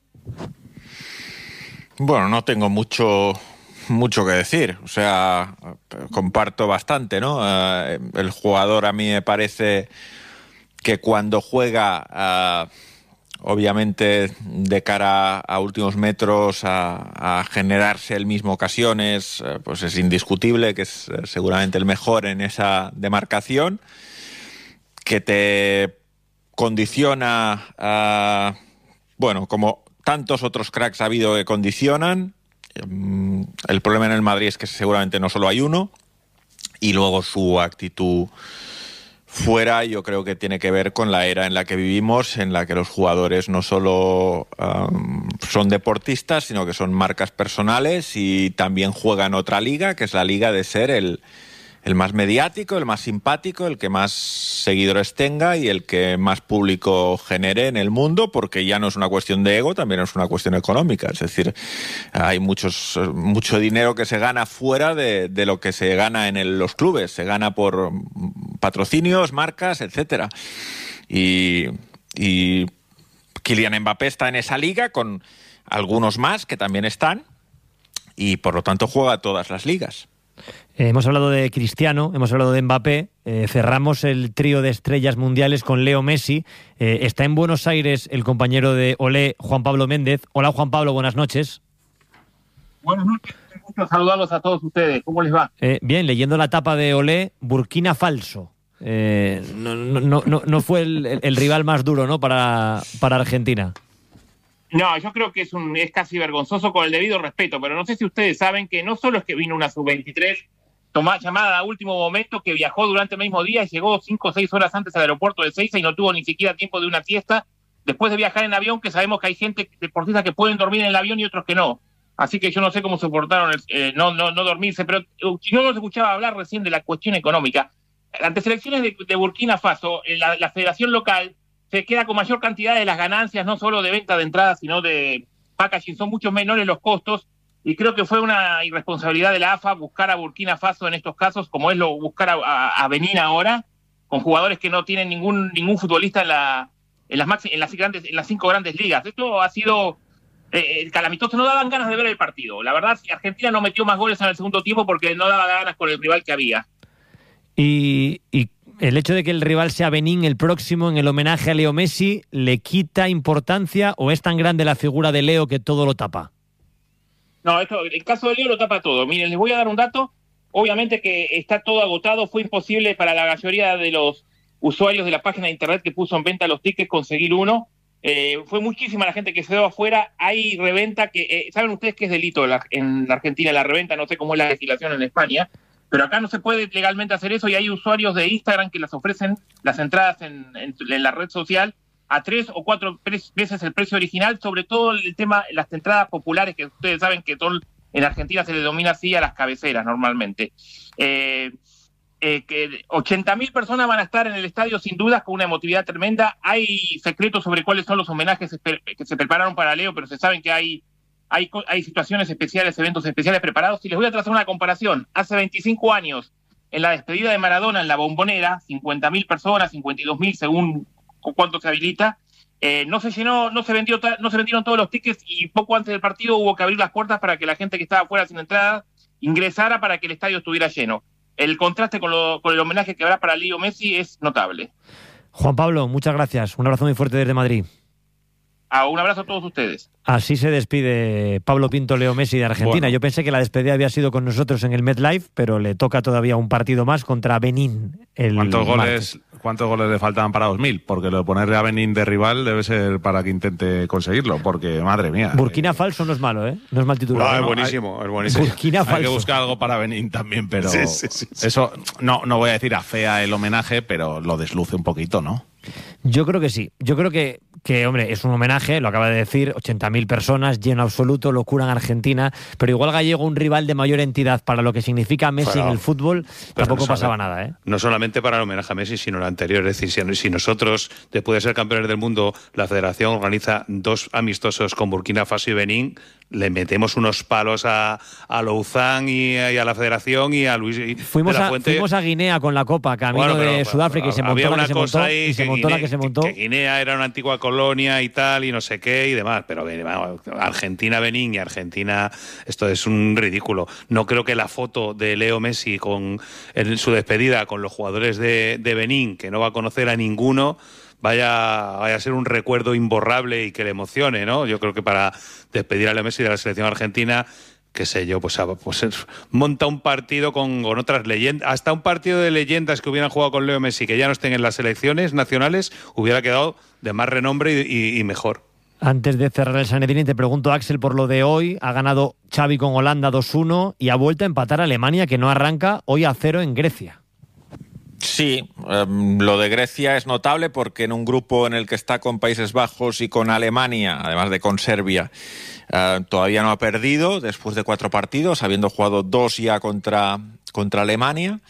Bueno, no tengo mucho... mucho que decir, o sea, comparto bastante, ¿no? Uh, el jugador a mí me parece que cuando juega, uh, obviamente de cara a últimos metros, a, a generarse él mismo ocasiones, uh, pues es indiscutible que es uh, seguramente el mejor en esa demarcación, que te condiciona, uh, bueno, como tantos otros cracks ha habido que condicionan. El problema en el Madrid es que seguramente no solo hay uno, y luego su actitud fuera yo creo que tiene que ver con la era en la que vivimos, en la que los jugadores no solo um, son deportistas, sino que son marcas personales y también juegan otra liga, que es la liga de ser el, el más mediático, el más simpático, el que más seguidores tenga y el que más público genere en el mundo, porque ya no es una cuestión de ego, también es una cuestión económica. Es decir, hay muchos, mucho dinero que se gana fuera de, de lo que se gana en el, los clubes. Se gana por patrocinios, marcas, etcétera. Y, y Kylian Mbappé está en esa liga con algunos más que también están y por lo tanto juega todas las ligas. Eh, hemos hablado de Cristiano, hemos hablado de Mbappé, eh, cerramos el trío de estrellas mundiales con Leo Messi. Eh, está en Buenos Aires el compañero de Olé, Juan Pablo Méndez. Hola Juan Pablo, buenas noches. Buenas noches, un gusto saludarlos a todos ustedes. ¿Cómo les va? Eh, bien, leyendo la tapa de Olé, Burkina Falso. Eh, no, no, no, no fue el, el rival más duro, ¿no? para, para Argentina. No, yo creo que es, un, es casi vergonzoso, con el debido respeto, pero no sé si ustedes saben que no solo es que vino una sub veintitrés tomada, llamada a último momento, que viajó durante el mismo día y llegó cinco o seis horas antes al aeropuerto de Ezeiza y no tuvo ni siquiera tiempo de una siesta, después de viajar en avión, que sabemos que hay gente, deportistas que pueden dormir en el avión y otros que no. Así que yo no sé cómo soportaron el, eh, no, no, no dormirse, pero yo no los escuchaba hablar recién de la cuestión económica. Ante selecciones de, de Burkina Faso, en la, la federación local se queda con mayor cantidad de las ganancias, no solo de venta de entradas, sino de packaging. Son mucho menores los costos, y creo que fue una irresponsabilidad de la A F A buscar a Burkina Faso en estos casos, como es lo buscar a, a, a Benín ahora, con jugadores que no tienen ningún ningún futbolista en, la, en, las, maxi, en, las, grandes, en las cinco grandes ligas. Esto ha sido eh, calamitoso, no daban ganas de ver el partido. La verdad, Argentina no metió más goles en el segundo tiempo porque no daba ganas con el rival que había. Y... y... ¿El hecho de que el rival sea Benín el próximo en el homenaje a Leo Messi le quita importancia o es tan grande la figura de Leo que todo lo tapa? No, esto, el caso de Leo lo tapa todo. Miren, les voy a dar un dato. Obviamente que está todo agotado. Fue imposible para la mayoría de los usuarios de la página de internet que puso en venta los tickets conseguir uno. Eh, fue muchísima la gente que se dio afuera. Hay reventa que... Eh, ¿saben ustedes qué es delito en la, en la Argentina la reventa? No sé cómo es la legislación en España. Pero acá no se puede legalmente hacer eso y hay usuarios de Instagram que las ofrecen las entradas en, en, en la red social a tres o cuatro veces el precio original, sobre todo el tema, las entradas populares, que ustedes saben que son, en Argentina se le denomina así a las cabeceras normalmente. Eh, eh, que ochenta mil personas van a estar en el estadio sin dudas, con una emotividad tremenda. Hay secretos sobre cuáles son los homenajes que se prepararon para Leo, pero se saben que hay Hay, hay situaciones especiales, eventos especiales preparados. Y les voy a trazar una comparación. Hace veinticinco años, en la despedida de Maradona en la Bombonera, cincuenta mil personas, cincuenta y dos mil según cuánto se habilita, eh, no se llenó, no se vendió, no se vendieron todos los tickets y poco antes del partido hubo que abrir las puertas para que la gente que estaba fuera sin entrada ingresara para que el estadio estuviera lleno. El contraste con, lo, con el homenaje que habrá para Leo Messi es notable. Juan Pablo, muchas gracias. Un abrazo muy fuerte desde Madrid. Ah, un abrazo a todos ustedes. Así se despide Pablo Pinto Leo Messi de Argentina. Bueno. Yo pensé que la despedida había sido con nosotros en el MetLife, pero le toca todavía un partido más contra Benín. El ¿Cuántos martes. goles, ¿Cuántos goles le faltaban para dos mil? Porque lo de ponerle a Benín de rival debe ser para que intente conseguirlo, porque madre mía. Burkina Faso no es malo, ¿eh? No es mal titular. No, es ¿no? buenísimo, es buenísimo. Burkina Hay que Faso. buscar algo para Benín también, pero Sí, sí, sí, sí. eso no, no voy a decir afea el homenaje, pero lo desluce un poquito, ¿no? Yo creo que sí. Yo creo que, que, hombre, es un homenaje, lo acaba de decir, ochenta mil personas, lleno absoluto, locura en Argentina, pero igual Gallego, un rival de mayor entidad para lo que significa Messi Pero- en el fútbol, tampoco no pasaba sabe- nada, ¿eh? No solamente para el homenaje a Messi, sino el anterior. Es decir, si, si nosotros, después de ser campeones del mundo, la federación organiza dos amistosos con Burkina Faso y Benín, le metemos unos palos a, a Louzán y, y a la federación y a Luis y Fuimos de la a, Fuente. fuimos a Guinea con la Copa, camino Bueno, pero, de Sudáfrica, y se montó había la una que se cosa montó, ahí y se que montó la Guinea- que se montó. que Guinea era una antigua colonia y tal, y no sé qué y demás. Pero vamos, Argentina, Benín y Argentina, esto es un ridículo. No creo que la foto de Leo Messi con en su despedida con los jugadores de, de Benín, que no va a conocer a ninguno, vaya, vaya a ser un recuerdo imborrable y que le emocione, ¿no? Yo creo que para despedir a Leo Messi de la selección argentina, qué sé yo, pues, pues monta un partido con, con otras leyendas, hasta un partido de leyendas que hubieran jugado con Leo Messi, que ya no estén en las selecciones nacionales, hubiera quedado de más renombre y, y, y mejor. Antes de cerrar el Sanedrín, te pregunto, Axel, por lo de hoy. Ha ganado Xavi con Holanda dos uno y ha vuelto a empatar a Alemania, que no arranca hoy a cero en Grecia. Sí, um, lo de Grecia es notable porque en un grupo en el que está con Países Bajos y con Alemania, además de con Serbia, uh, todavía no ha perdido después de cuatro partidos, habiendo jugado dos ya contra, contra Alemania.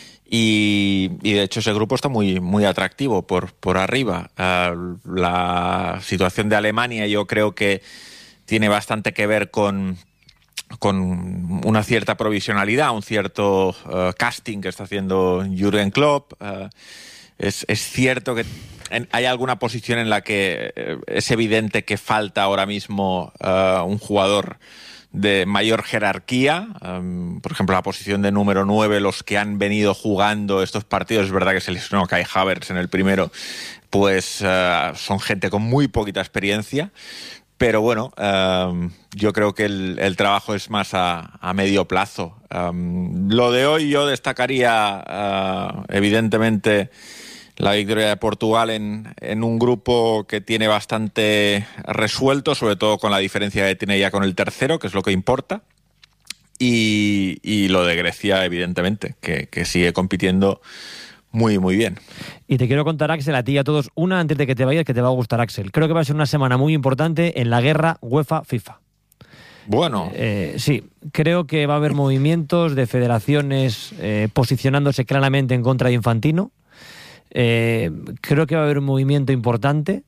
Y, y de hecho ese grupo está muy, muy atractivo por, por arriba. Uh, la situación de Alemania yo creo que tiene bastante que ver con... con una cierta provisionalidad, un cierto uh, casting que está haciendo Jürgen Klopp. Uh, es, es cierto que en, hay alguna posición en la que uh, es evidente que falta ahora mismo uh, un jugador de mayor jerarquía. Um, por ejemplo, la posición de número nueve, los que han venido jugando estos partidos, es verdad que se lesionó Kai Havertz en el primero, pues uh, son gente con muy poquita experiencia. Pero bueno, um, yo creo que el, el trabajo es más a, a medio plazo. Um, lo de hoy yo destacaría, uh, evidentemente, la victoria de Portugal en, en un grupo que tiene bastante resuelto, sobre todo con la diferencia que tiene ya con el tercero, que es lo que importa. Y, y lo de Grecia, evidentemente, que, que sigue compitiendo muy, muy bien. Y te quiero contar, Axel, a ti y a todos, una antes de que te vayas, que te va a gustar, Axel. Creo que va a ser una semana muy importante en la guerra UEFA-FIFA. Bueno. Eh, sí, creo que va a haber movimientos de federaciones eh, posicionándose claramente en contra de Infantino. Eh, creo que va a haber un movimiento importante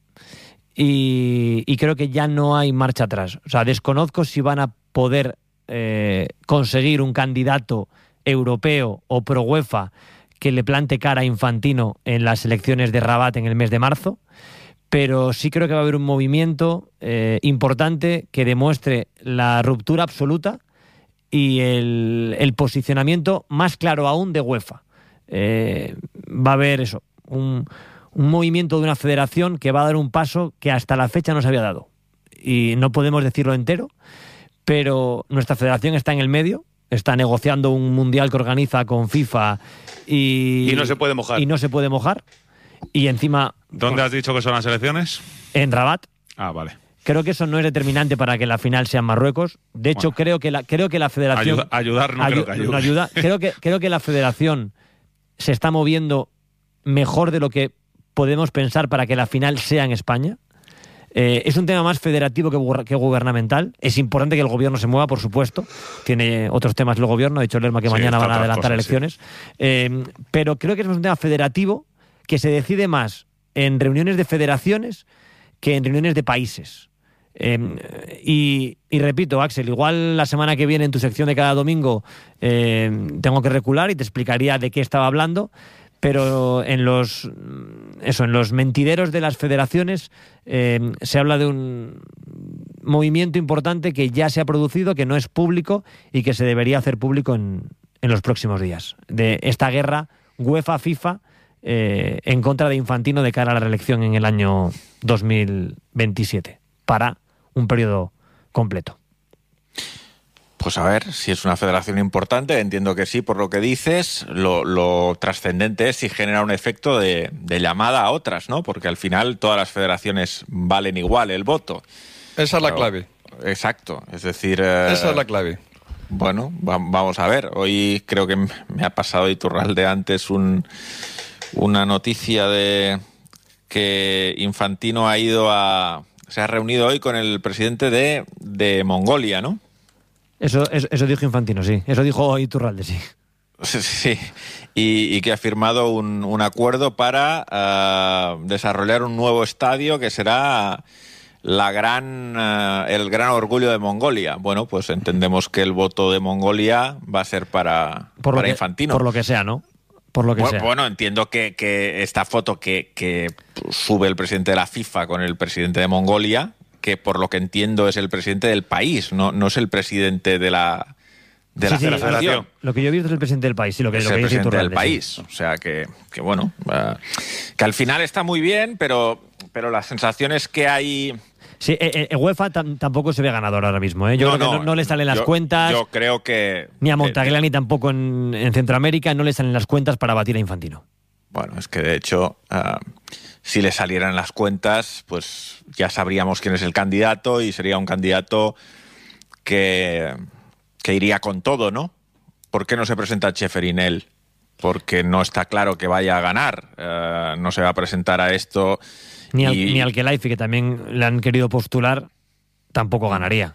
y, y creo que ya no hay marcha atrás. O sea, desconozco si van a poder eh, conseguir un candidato europeo o pro UEFA que le plante cara a Infantino en las elecciones de Rabat en el mes de marzo, pero sí creo que va a haber un movimiento eh, importante que demuestre la ruptura absoluta y el, el posicionamiento más claro aún de UEFA. Eh, va a haber eso, un, un movimiento de una federación que va a dar un paso que hasta la fecha no se había dado. Y no podemos decirlo entero, pero nuestra federación está en el medio, está negociando un mundial que organiza con FIFA y, Y no se puede mojar. Y no se puede mojar. Y encima... ¿Dónde has dicho que son las elecciones? En Rabat. Ah, vale. Creo que eso no es determinante para que la final sea en Marruecos. De hecho, Bueno. creo que la creo que la federación Ayuda- ayudar no creo que ayude. no ayuda. Creo que creo que la federación se está moviendo mejor de lo que podemos pensar para que la final sea en España. Eh, es un tema más federativo que, gu- que gubernamental. Es importante que el gobierno se mueva, por supuesto. Tiene otros temas el gobierno. Ha dicho Lerma que Sí, mañana está van a otras adelantar cosas, elecciones. Eh, pero creo que es un tema federativo que se decide más en reuniones de federaciones que en reuniones de países. Eh, y, y repito, Axel, igual la semana que viene en tu sección de cada domingo eh, tengo que recular y te explicaría de qué estaba hablando, pero en los eso en los mentideros de las federaciones eh, se habla de un movimiento importante que ya se ha producido, que no es público y que se debería hacer público en, en los próximos días, de esta guerra UEFA-FIFA eh, en contra de Infantino de cara a la reelección en el año dos mil veintisiete. para un periodo completo. Pues a ver, si es una federación importante, entiendo que sí, por lo que dices. Lo, lo trascendente es si genera un efecto de, de llamada a otras, ¿no? Porque al final todas las federaciones valen igual el voto. Esa es la Pero, clave. Exacto, es decir... Eh, Esa es la clave. Bueno, va, vamos a ver. Hoy creo que me ha pasado Iturralde antes un, una noticia de que Infantino ha ido a... Se ha reunido hoy con el presidente de, de Mongolia, ¿no? Eso, eso, eso dijo Infantino, sí. Eso dijo Iturralde, sí. Sí, y, y que ha firmado un, un acuerdo para uh, desarrollar un nuevo estadio que será la gran, uh, el gran orgullo de Mongolia. Bueno, pues entendemos que el voto de Mongolia va a ser para, por para que, Infantino. Por lo que sea, ¿no? Por lo que bueno, sea. Bueno, entiendo que, que esta foto que, que sube el presidente de la FIFA con el presidente de Mongolia, que por lo que entiendo es el presidente del país, no, no es el presidente de la, de sí, la sí, federación. Lo que yo he visto es el presidente del país, sí, lo que, es lo que el dice presidente del Iturralde, país. sí. O sea que, que bueno, uh, que al final está muy bien, pero, pero la sensación es que hay... Sí, eh, eh, UEFA tam, tampoco se ve ganador ahora mismo. ¿eh? Yo no, creo que no, no, no le salen las yo, cuentas. Yo creo que... Ni a Montagliani eh, tampoco en, en Centroamérica no le salen las cuentas para batir a Infantino. Bueno, es que de hecho... Uh, si le salieran las cuentas, pues ya sabríamos quién es el candidato y sería un candidato que, que iría con todo, ¿no? ¿Por qué no se presenta Txeferin él? Porque no está claro que vaya a ganar. Uh, no se va a presentar a esto. Ni, y... al, ni al Khelaifi, que también le han querido postular, tampoco ganaría.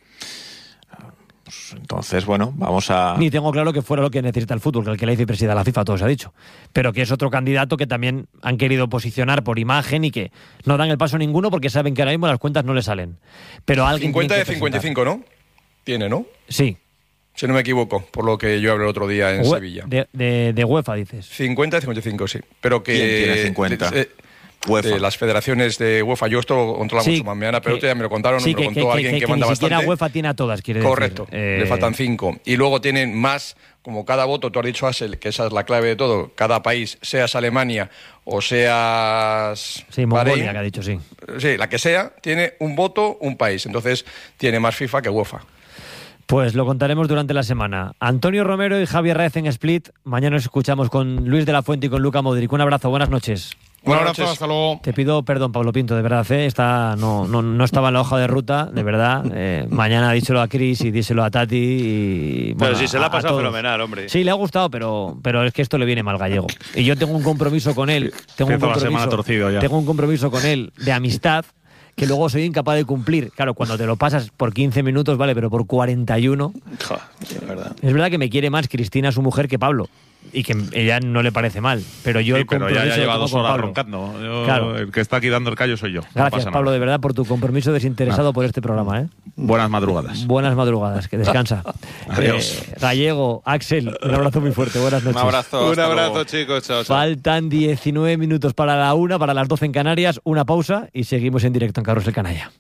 Pues entonces, bueno, vamos a... Ni tengo claro que fuera lo que necesita el fútbol, que el Khelaifi presida la FIFA, todo se ha dicho. Pero que es otro candidato que también han querido posicionar por imagen y que no dan el paso ninguno porque saben que ahora mismo las cuentas no le salen. Pero alguien cincuenta de tiene que cincuenta y cinco, ¿no? Tiene, ¿no? Sí. Si no me equivoco, por lo que yo hablé el otro día en Ue Sevilla. De, de, de UEFA, dices. cincuenta de cincuenta y cinco, sí. Pero que... ¿Quién tiene cincuenta? Eh, UEFA. De las federaciones de UEFA. Yo esto lo controla sí, mucho más. Me dan a pelota, ya me lo contaron, sí, me lo que, contó que, alguien que, que, que manda ni siquiera bastante. UEFA tiene a todas, quiere Correcto, decir. Eh... le faltan cinco. Y luego tienen más, como cada voto, tú has dicho, Asel, que esa es la clave de todo, cada país, seas Alemania o seas... Sí, Mongolia, Bahrein, que ha dicho, sí. Sí, la que sea, tiene un voto, un país. Entonces, tiene más FIFA que UEFA. Pues lo contaremos durante la semana. Antonio Romero y Javier Raez en Split. Mañana nos escuchamos con Luis de la Fuente y con Luka Modric. Un abrazo, buenas noches. Un abrazo, hasta luego. Te pido perdón, Pablo Pinto, de verdad, ¿eh? Está, no, no, no estaba en la hoja de ruta, de verdad. Eh, mañana díselo a Chris y díselo a Tati. Y, bueno, pero si se la ha pasado todos. fenomenal, hombre. Sí, le ha gustado, pero, pero es que esto le viene mal gallego. Y yo tengo un compromiso con él. Tengo un compromiso, torcido ya. tengo un compromiso con él de amistad que luego soy incapaz de cumplir. Claro, cuando te lo pasas por quince minutos, vale, pero por cuarenta y uno... Joder, es verdad. Es verdad que me quiere más Cristina, su mujer, que Pablo. Y que ella no le parece mal. Pero yo sí, el pero compromiso ya, ya lleva dos horas Pablo. roncando. Yo, claro. El que está aquí dando el callo soy yo. Gracias, no Pablo, nada. de verdad, por tu compromiso desinteresado nada. por este programa. ¿eh? Buenas madrugadas. Buenas madrugadas, que descansa. Adiós. Eh, Gallego, Axel, un abrazo muy fuerte. Buenas noches. Un abrazo. Un abrazo, chicos. Chao, chao. Faltan diecinueve minutos para la una, para las doce en Canarias. Una pausa y seguimos en directo en Carrusel Canalla.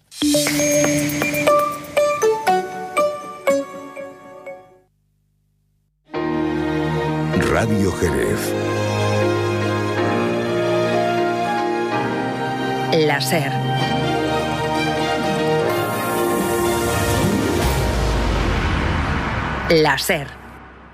Radio Jerez. La SER. La SER.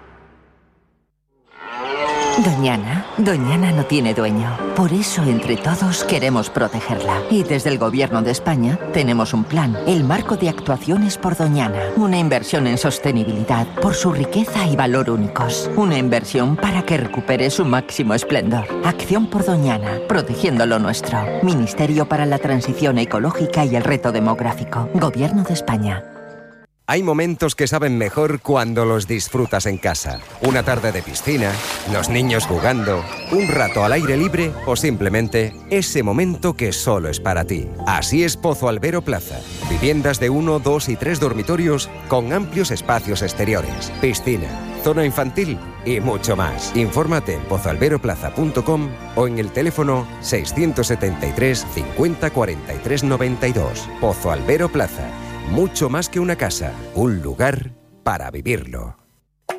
Doñana, Doñana no tiene dueño. Por eso, entre todos, queremos protegerla. Y desde el Gobierno de España tenemos un plan, el Marco de Actuaciones por Doñana. Una inversión en sostenibilidad por su riqueza y valor únicos. Una inversión para que recupere su máximo esplendor. Acción por Doñana, protegiendo lo nuestro. Ministerio para la Transición Ecológica y el Reto Demográfico. Gobierno de España. Hay momentos que saben mejor cuando los disfrutas en casa. Una tarde de piscina, los niños jugando, un rato al aire libre o simplemente ese momento que solo es para ti. Así es Pozo Albero Plaza. Viviendas de uno, dos y tres dormitorios con amplios espacios exteriores, piscina, zona infantil y mucho más. Infórmate en pozo albero plaza punto com o en el teléfono seiscientos setenta y tres cincuenta cuarenta y tres noventa y dos. Pozo Albero Plaza. Mucho más que una casa, un lugar para vivirlo.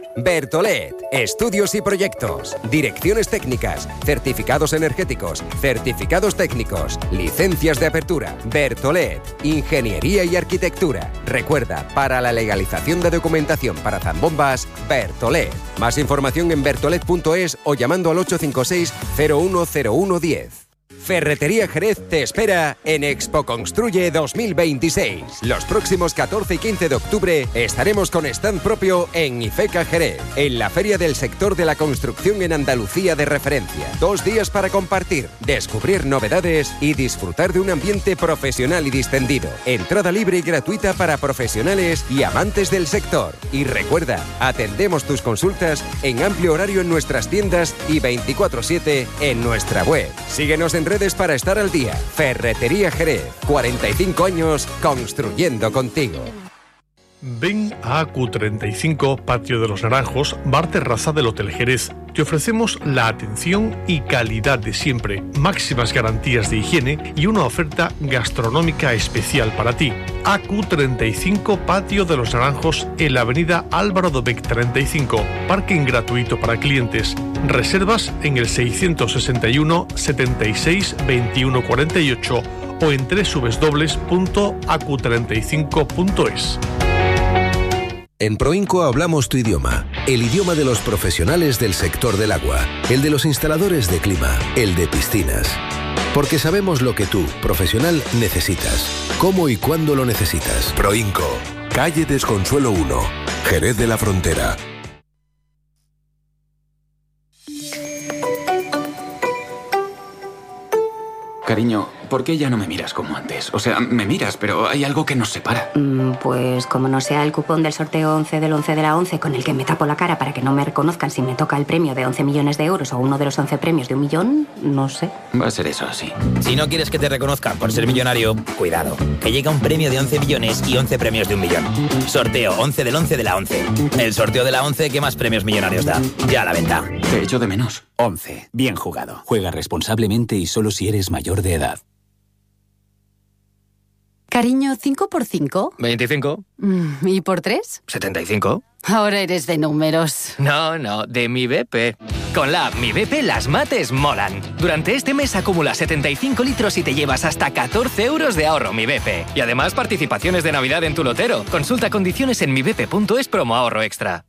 Bertolet, estudios y proyectos, direcciones técnicas, certificados energéticos, certificados técnicos, licencias de apertura. Bertolet, ingeniería y arquitectura. Recuerda, para la legalización de documentación para zambombas, Bertolet. Más información en bertolet punto es o llamando al ocho cinco seis cero uno cero uno uno cero. Ferretería Jerez te espera en Expo Construye dos mil veintiséis. Los próximos catorce y quince de octubre estaremos con stand propio en IFECA Jerez, en la feria del sector de la construcción en Andalucía de referencia. Dos días para compartir, descubrir novedades y disfrutar de un ambiente profesional y distendido. Entrada libre y gratuita para profesionales y amantes del sector. Y recuerda, atendemos tus consultas en amplio horario en nuestras tiendas y veinticuatro siete en nuestra web. Síguenos en redes para estar al día. Ferretería Jerez, cuarenta y cinco años construyendo contigo. Ven a A Q treinta y cinco, Patio de los Naranjos, bar terraza del Hotel Jerez. Te ofrecemos la atención y calidad de siempre, máximas garantías de higiene y una oferta gastronómica especial para ti. A Q treinta y cinco, Patio de los Naranjos, en la avenida Álvaro Dobech treinta y cinco. Parking gratuito para clientes. Reservas en el seiscientos sesenta y uno, setenta y seis, veintiuno cuarenta y ocho o en doble u doble u doble u punto a q treinta y cinco punto es. En Proinco hablamos tu idioma, el idioma de los profesionales del sector del agua, el de los instaladores de clima, el de piscinas. Porque sabemos lo que tú, profesional, necesitas, cómo y cuándo lo necesitas. Proinco, calle Desconsuelo uno, Jerez de la Frontera. Cariño, ¿por qué ya no me miras como antes? O sea, me miras, pero hay algo que nos separa. Mm, pues como no sea el cupón del sorteo once del once de la once con el que me tapo la cara para que no me reconozcan si me toca el premio de once millones de euros o uno de los once premios de un millón, no sé. Va a ser eso así. Si no quieres que te reconozcan por ser millonario, cuidado, que llega un premio de once millones y once premios de un millón. Sorteo once del once de la once. El sorteo de la once que más premios millonarios da. Ya a la venta. Te echo de menos. once. Bien jugado. Juega responsablemente y solo si eres mayor de edad. Cariño, ¿cinco por cinco? veinticinco. ¿Y por tres? setenta y cinco. Ahora eres de números. No, no, de mi B P. Con la app Mi B P las mates molan. Durante este mes acumula setenta y cinco litros y te llevas hasta catorce euros de ahorro Mi B P. Y además participaciones de Navidad en tu lotero. Consulta condiciones en mi b p punto es promo ahorro extra.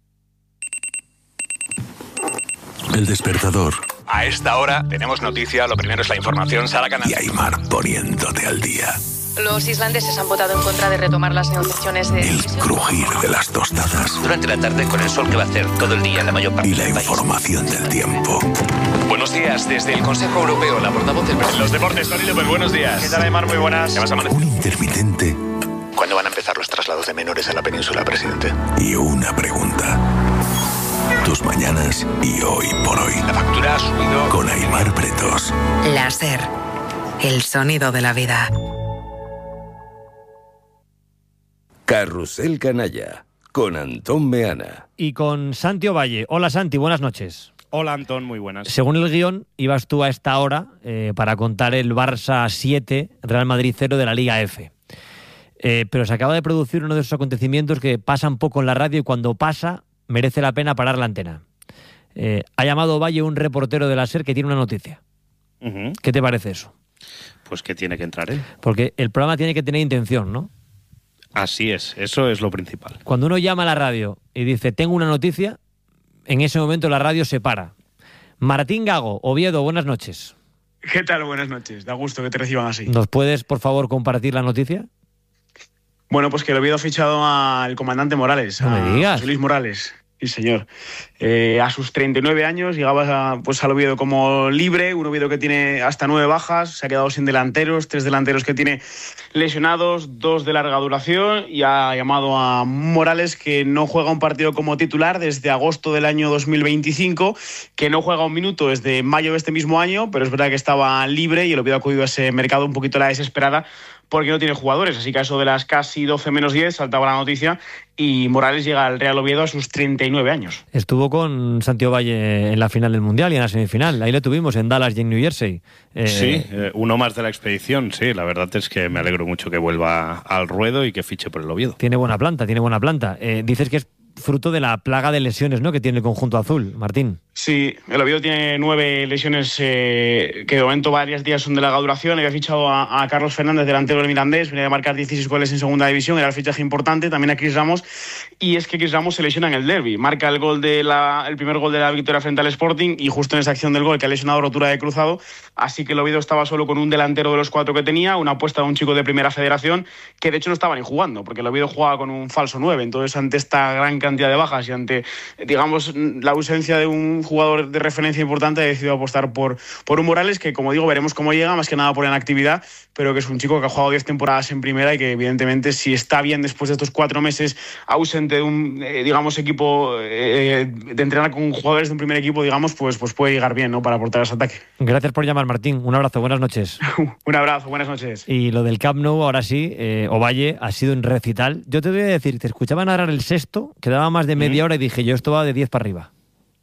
El despertador. A esta hora tenemos noticia, lo primero es la información, Sara Canal. Y Aymar poniéndote al día. Los islandeses han votado en contra de retomar las negociaciones de... El crujir de las tostadas. Durante la tarde con el sol que va a hacer todo el día en la mayor parte y la del país. Información del tiempo. Buenos días, desde el Consejo Europeo, la portavoz del... Los deportes, Tony López, buenos días. ¿Qué tal, Aymar? Muy buenas. ¿Qué vas a amanecer? Un intermitente. ¿Cuándo van a empezar los traslados de menores a la península, presidente? Y una pregunta. Tus mañanas y hoy por hoy. La factura ha subido. Con Aymar Pretos. Láser. El sonido de la vida. Carrusel Canalla, con Antón Meana. Y con Santi Ovalle. Hola Santi, buenas noches. Hola Antón, muy buenas. Según el guión, ibas tú a esta hora eh, para contar el Barça siete, Real Madrid cero de la Liga F. Eh, pero se acaba de producir uno de esos acontecimientos que pasan poco en la radio y cuando pasa merece la pena parar la antena. Eh, ha llamado Ovalle un reportero de la SER que tiene una noticia. Uh-huh. ¿Qué te parece eso? Pues que tiene que entrar él. Porque el programa tiene que tener intención, ¿no? Así es, eso es lo principal. Cuando uno llama a la radio y dice, tengo una noticia, en ese momento la radio se para. Martín Gago, Oviedo, buenas noches. ¿Qué tal? Buenas noches. Da gusto que te reciban así. ¿Nos puedes, por favor, compartir la noticia? Bueno, pues que el Oviedo ha fichado al comandante Morales. No a me digas. José Luis Morales. Sí, señor. Eh, a sus treinta y nueve años llegaba a, pues, al Oviedo como libre, un Oviedo que tiene hasta nueve bajas, se ha quedado sin delanteros, tres delanteros que tiene lesionados, dos de larga duración, y ha llamado a Morales, que no juega un partido como titular desde agosto del año dos mil veinticinco, que no juega un minuto desde mayo de este mismo año, pero es verdad que estaba libre y el Oviedo ha acudido a ese mercado un poquito a la desesperada porque no tiene jugadores, así que a eso de las casi doce menos diez saltaba la noticia y Morales llega al Real Oviedo a sus treinta y nueve años. Estuvo con Santiago Valle en la final del Mundial y en la semifinal, ahí lo tuvimos en Dallas y en New Jersey. Eh... Sí, eh, uno más de la expedición, sí, la verdad es que me alegro mucho que vuelva al ruedo y que fiche por el Oviedo. Tiene buena planta, tiene buena planta. Eh, dices que es fruto de la plaga de lesiones, ¿no?, que tiene el conjunto azul, Martín. Sí, el Oviedo tiene nueve lesiones eh, que de momento varios días son de larga duración. Había fichado a, a Carlos Fernández, delantero del Mirandés, venía de marcar dieciséis goles en segunda división, era el fichaje importante, también a Chris Ramos, y es que Chris Ramos se lesiona en el derbi, marca el gol de la, el primer gol de la victoria frente al Sporting, y justo en esa acción del gol que ha lesionado rotura de cruzado, así que el Oviedo estaba solo con un delantero de los cuatro que tenía, una apuesta de un chico de primera federación, que de hecho no estaba ni jugando, porque el Oviedo jugaba con un falso nueve, entonces ante esta gran cantidad de bajas y ante, digamos, la ausencia de un jugador de referencia importante, ha decidido apostar por, por un Morales que, como digo, veremos cómo llega, más que nada por inactividad, pero que es un chico que ha jugado diez temporadas en primera y que evidentemente, si está bien después de estos cuatro meses ausente de un, eh, digamos, equipo, eh, de entrenar con jugadores de un primer equipo, digamos, pues, pues puede llegar bien, ¿no?, para aportar ese ataque. Gracias por llamar, Martín. Un abrazo, buenas noches. Un abrazo, buenas noches. Y lo del Camp Nou, ahora sí, eh, Ovalle ha sido un recital. Yo te voy a decir, te escuchaba narrar el sexto, quedaba más de media hora y dije, yo esto va de diez para arriba.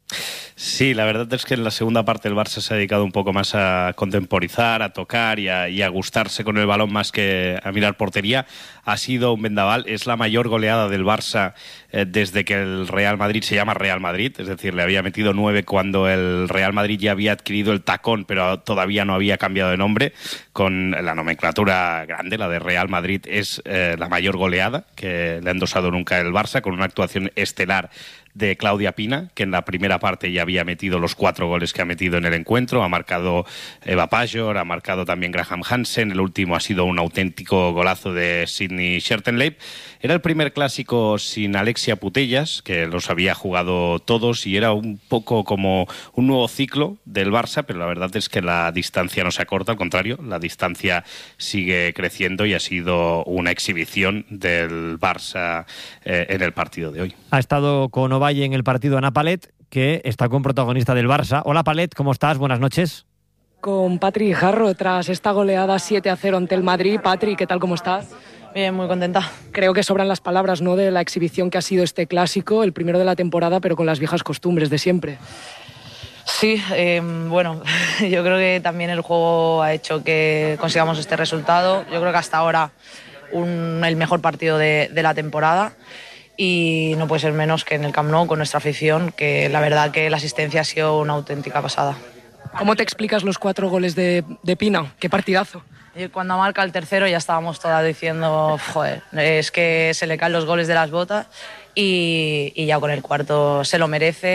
Sí, la verdad es que en la segunda parte el Barça se ha dedicado un poco más a contemporizar, a tocar y a, y a gustarse con el balón más que a mirar portería. Ha sido un vendaval, es la mayor goleada del Barça eh, desde que el Real Madrid se llama Real Madrid, es decir, le había metido nueve cuando el Real Madrid ya había adquirido el tacón, pero todavía no había cambiado de nombre. Con la nomenclatura grande, la de Real Madrid, es eh, la mayor goleada que le ha endosado nunca el Barça, con una actuación estelar de Claudia Pina, que en la primera parte ya había metido los cuatro goles que ha metido en el encuentro. Ha marcado Eva Pajor, ha marcado también Graham Hansen, el último ha sido un auténtico golazo de Sidney Schertenleib. Era el primer clásico sin Alexia Putellas, que los había jugado todos, y era un poco como un nuevo ciclo del Barça, pero la verdad es que la distancia no se acorta, al contrario, la distancia sigue creciendo y ha sido una exhibición del Barça eh, en el partido de hoy. Ha estado con Ovalle en el partido Ana Palet, que está con protagonista del Barça. Hola Palet, ¿cómo estás? Buenas noches. Con Patri Jarro, tras esta goleada siete a cero ante el Madrid. Patri, ¿qué tal? ¿Cómo estás? Bien, muy contenta. Creo que sobran las palabras, ¿no?, de la exhibición que ha sido este clásico, el primero de la temporada, pero con las viejas costumbres de siempre. Sí, eh, bueno, yo creo que también el juego ha hecho que consigamos este resultado. Yo creo que hasta ahora un, el mejor partido de, de la temporada. Y no puede ser menos que en el Camp Nou con nuestra afición, que la verdad que la asistencia ha sido una auténtica pasada. ¿Cómo te explicas los cuatro goles de, de Pina? ¡Qué partidazo! Y cuando marca el tercero ya estábamos todas diciendo, joder, es que se le caen los goles de las botas, y, y ya con el cuarto se lo merece.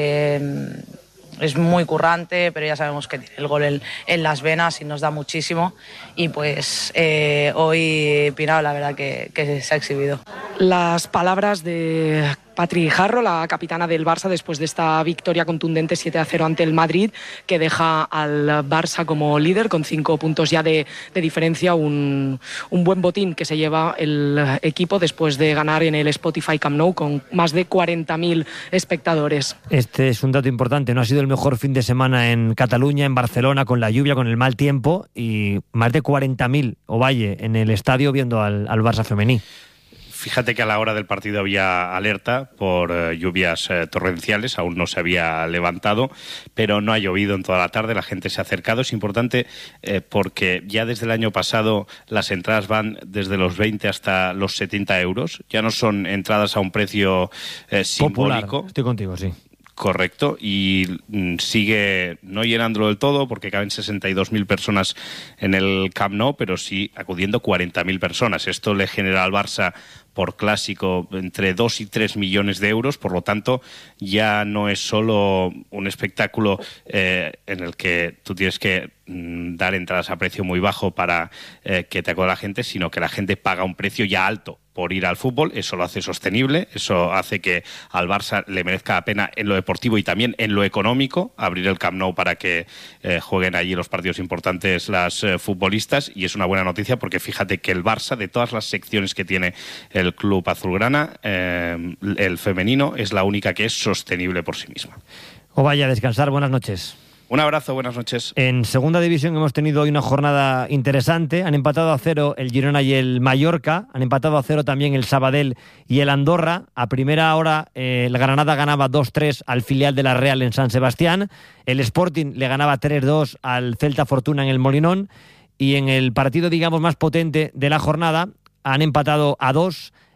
Eh, es muy currante, pero ya sabemos que tiene el gol en, en las venas y nos da muchísimo. Y pues eh, hoy Pina, la verdad que, que se ha exhibido. Las palabras de Patri Jarro, la capitana del Barça, después de esta victoria contundente siete a cero ante el Madrid, que deja al Barça como líder con cinco puntos ya de, de diferencia, un, un buen botín que se lleva el equipo después de ganar en el Spotify Camp Nou con más de cuarenta mil espectadores. Este es un dato importante, no ha sido el mejor fin de semana en Cataluña, en Barcelona, con la lluvia, con el mal tiempo, y más de cuarenta mil Ovalle en el estadio viendo al, al Barça femení. Fíjate que a la hora del partido había alerta por eh, lluvias eh, torrenciales, aún no se había levantado, pero no ha llovido en toda la tarde, la gente se ha acercado. Es importante eh, porque ya desde el año pasado las entradas van desde los veinte hasta los setenta euros. Ya no son entradas a un precio eh, simbólico. Popular. Estoy contigo, sí. Correcto, y mm, sigue no llenándolo del todo porque caben sesenta y dos mil personas en el Camp Nou, pero sí acudiendo cuarenta mil personas. Esto le genera al Barça por clásico entre dos y tres millones de euros, por lo tanto ya no es solo un espectáculo eh, en el que tú tienes que mm, dar entradas a precio muy bajo para eh, que te acuda la gente, sino que la gente paga un precio ya alto por ir al fútbol. Eso lo hace sostenible, eso hace que al Barça le merezca la pena en lo deportivo y también en lo económico abrir el Camp Nou para que eh, jueguen allí los partidos importantes las eh, futbolistas, y es una buena noticia porque fíjate que el Barça, de todas las secciones que tiene el club azulgrana, eh, el femenino es la única que es sostenible por sí misma. O vaya a descansar, buenas noches. Un abrazo, buenas noches. En segunda división hemos tenido hoy una jornada interesante. Han empatado a cero el Girona y el Mallorca. Han empatado a cero también el Sabadell y el Andorra. A primera hora eh, el Granada ganaba dos tres al filial de la Real en San Sebastián. El Sporting le ganaba tres dos al Celta Fortuna en el Molinón. Y en el partido, digamos, más potente de la jornada han empatado a dos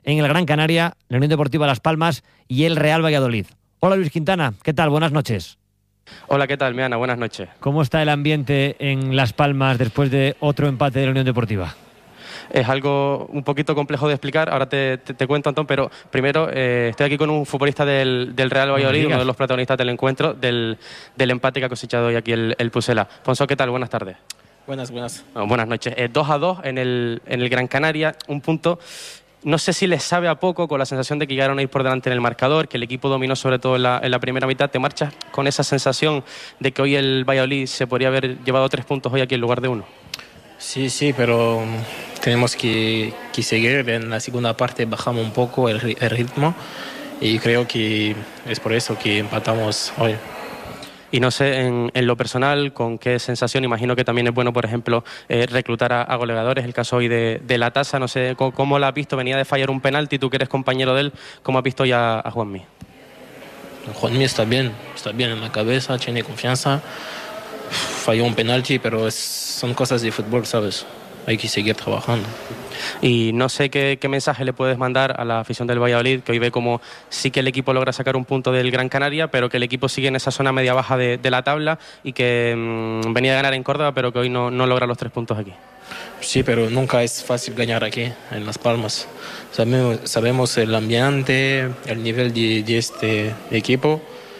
en el Gran Canaria, la Unión Deportiva Las Palmas y el Real Valladolid. Hola Luis Quintana, ¿qué tal? Buenas noches. Hola, ¿qué tal, Meana? Buenas noches. ¿Cómo está el ambiente en Las Palmas después de otro empate de la Unión Deportiva? Es algo un poquito complejo de explicar, ahora te, te, te cuento, Antón, pero primero eh, estoy aquí con un futbolista del, del Real Valladolid, no uno de los protagonistas del encuentro, del, del empate que ha cosechado hoy aquí el, el Pucela. Ponzo, ¿qué tal? Buenas tardes. Buenas, buenas. Bueno, buenas noches. Eh, dos a dos en el, en el Gran Canaria, un punto. No sé si les sabe a poco, con la sensación de que llegaron a ir por delante en el marcador, que el equipo dominó sobre todo en la, en la primera mitad. ¿Te marchas con esa sensación de que hoy el Valladolid se podría haber llevado tres puntos hoy aquí en lugar de uno? Sí, sí, pero tenemos que, que seguir. En la segunda parte bajamos un poco el, el ritmo y creo que es por eso que empatamos hoy. Y no sé, en, en lo personal, ¿con qué sensación? Imagino que también es bueno, por ejemplo, eh, reclutar a, a goleadores. El caso hoy de, de La Tasa, no sé cómo, cómo la has visto. Venía de fallar un penalti, tú que eres compañero de él, ¿cómo has visto ya a Juanmi? Juanmi está bien, está bien en la cabeza, tiene confianza. Falló un penalti, pero es, son cosas de fútbol, ¿sabes? Hay que seguir trabajando. Y no sé qué, qué mensaje le puedes mandar a la afición del Valladolid, que hoy ve como sí que el equipo logra sacar un punto del Gran Canaria, pero que el equipo sigue en esa zona media-baja de, de la tabla y que mmm, venía a ganar en Córdoba, pero que hoy no, no logra los tres puntos aquí. Sí, pero nunca es fácil ganar aquí, en Las Palmas. Sabemos, sabemos el ambiente, el nivel de, de este equipo.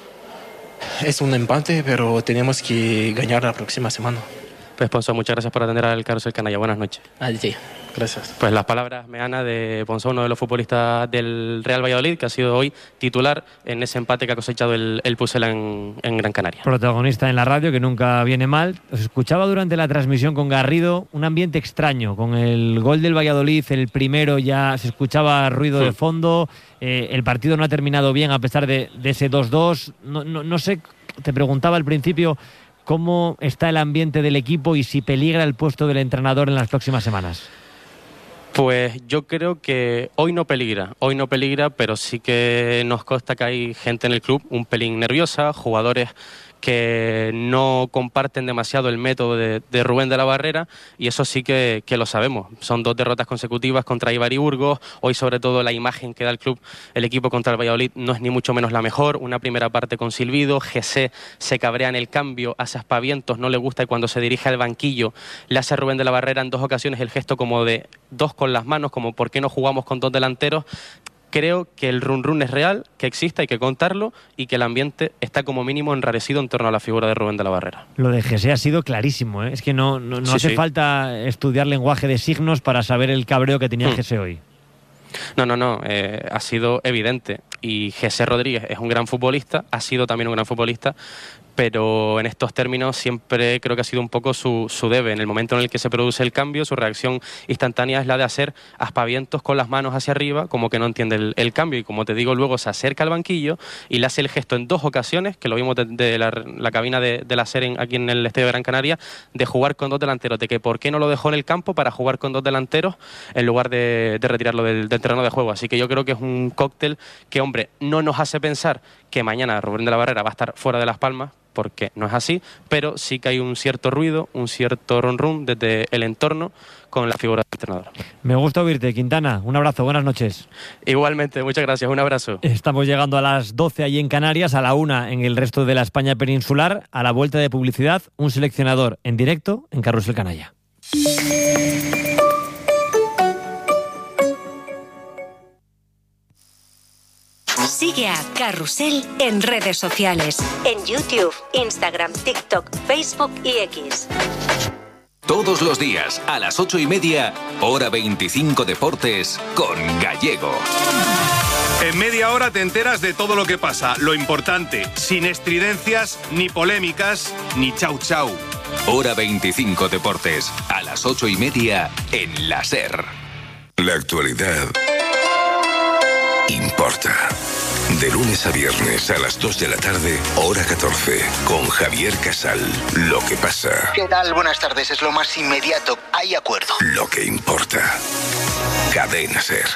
Es un empate, pero tenemos que ganar la próxima semana. Pues, Ponzo, muchas gracias por atender al Carrusel Canalla. Buenas noches. A ti, gracias. Pues las palabras, Meana, de Ponzo, uno de los futbolistas del Real Valladolid, que ha sido hoy titular en ese empate que ha cosechado el, el Pucela en, en Gran Canaria. Protagonista en la radio, que nunca viene mal. Os escuchaba durante la transmisión con Garrido, un ambiente extraño. Con el gol del Valladolid, el primero, ya se escuchaba ruido de fondo. Eh, el partido no ha terminado bien a pesar de, de ese dos dos. No, no, no sé, te preguntaba al principio cómo está el ambiente del equipo y si peligra el puesto del entrenador en las próximas semanas. Pues yo creo que hoy no peligra, hoy no peligra, pero sí que nos consta que hay gente en el club un pelín nerviosa, jugadores que no comparten demasiado el método de, de Rubén de la Barrera, y eso sí que, que lo sabemos. Son dos derrotas consecutivas contra Eibar y Burgos. Hoy, sobre todo, la imagen que da el club, el equipo contra el Valladolid, no es ni mucho menos la mejor. Una primera parte con silbido, G C se cabrea en el cambio, hace aspavientos, no le gusta, y cuando se dirige al banquillo le hace a Rubén de la Barrera en dos ocasiones el gesto como de dos con las manos, como ¿por qué no jugamos con dos delanteros? Creo que el run run es real, que existe, hay que contarlo, y que el ambiente está como mínimo enrarecido en torno a la figura de Rubén de la Barrera. Lo de G C ha sido clarísimo, ¿eh? Es que no, no, no sí, hace sí. falta estudiar lenguaje de signos para saber el cabreo que tenía hmm. G C hoy. No, no, no, eh, ha sido evidente. Y G C Rodríguez es un gran futbolista, ha sido también un gran futbolista, pero en estos términos siempre creo que ha sido un poco su, su debe. En el momento en el que se produce el cambio, su reacción instantánea es la de hacer aspavientos con las manos hacia arriba, como que no entiende el, el cambio, y como te digo, luego se acerca al banquillo y le hace el gesto en dos ocasiones, que lo vimos de, de la, la cabina de, de la SER aquí en el Estadio de Gran Canaria, de jugar con dos delanteros, de que por qué no lo dejó en el campo para jugar con dos delanteros en lugar de, de retirarlo del, del terreno de juego. Así que yo creo que es un cóctel que, hombre, no nos hace pensar que mañana Rubén de la Barrera va a estar fuera de Las Palmas, porque no es así, pero sí que hay un cierto ruido, un cierto run run desde el entorno con la figura del entrenador. Me gusta oírte, Quintana. Un abrazo, buenas noches. Igualmente, muchas gracias, un abrazo. Estamos llegando a las doce allí en Canarias, a la una en el resto de la España peninsular. A la vuelta de publicidad, un seleccionador en directo en Carrusel Canalla. Sigue a Carrusel en redes sociales, en YouTube, Instagram, TikTok, Facebook y X. Todos los días, a las ocho y media, hora veinticinco Deportes, con Gallego. En media hora te enteras de todo lo que pasa, lo importante, sin estridencias, ni polémicas, ni chau chau. Hora veinticinco Deportes, a las ocho y media, en la SER. La actualidad importa. De lunes a viernes a las dos de la tarde, hora catorce, con Javier Casal. Lo que pasa. ¿Qué tal? Buenas tardes. Es lo más inmediato. Hay acuerdo. Lo que importa. Cadena SER.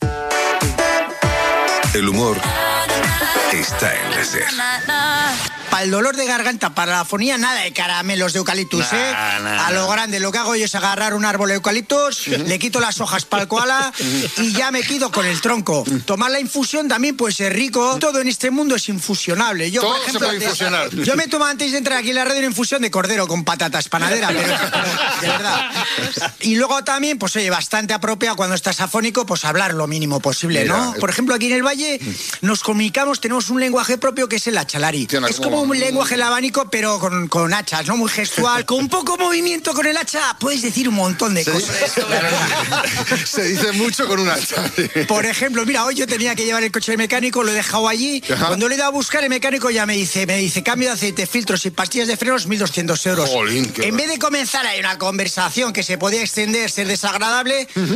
El humor está en la SER. para el dolor de garganta, para la afonía, nada de caramelos de eucaliptus, nah, ¿eh? Nah, a lo nah. grande, lo que hago yo es agarrar un árbol de eucaliptus, uh-huh. le quito las hojas para el koala y ya me quedo con el tronco. Tomar la infusión también puede ser rico. Todo en este mundo es infusionable. Yo, Todo por ejemplo, se puede infusionar. Yo me tomo antes de entrar aquí en la radio una infusión de cordero con patatas panadera, pero de verdad. Y luego también, pues oye, bastante apropiado cuando estás afónico, pues hablar lo mínimo posible, Mira, ¿no? Por ejemplo, aquí en el Valle nos comunicamos, tenemos un lenguaje propio que es el hachalari. Tiene es como un lenguaje labánico, pero con, con hachas, ¿no? Muy gestual. Con un poco movimiento con el hacha puedes decir un montón de cosas. Se dice mucho con un hacha. Por ejemplo, mira, hoy yo tenía que llevar el coche del mecánico, lo he dejado allí. Ajá. Cuando le he ido a buscar, el mecánico ya me dice, me dice, cambio de aceite, filtros y pastillas de frenos, mil doscientos euros. Jolín, en vez de comenzar ahí una conversación que se podía extender, ser desagradable, uh-huh.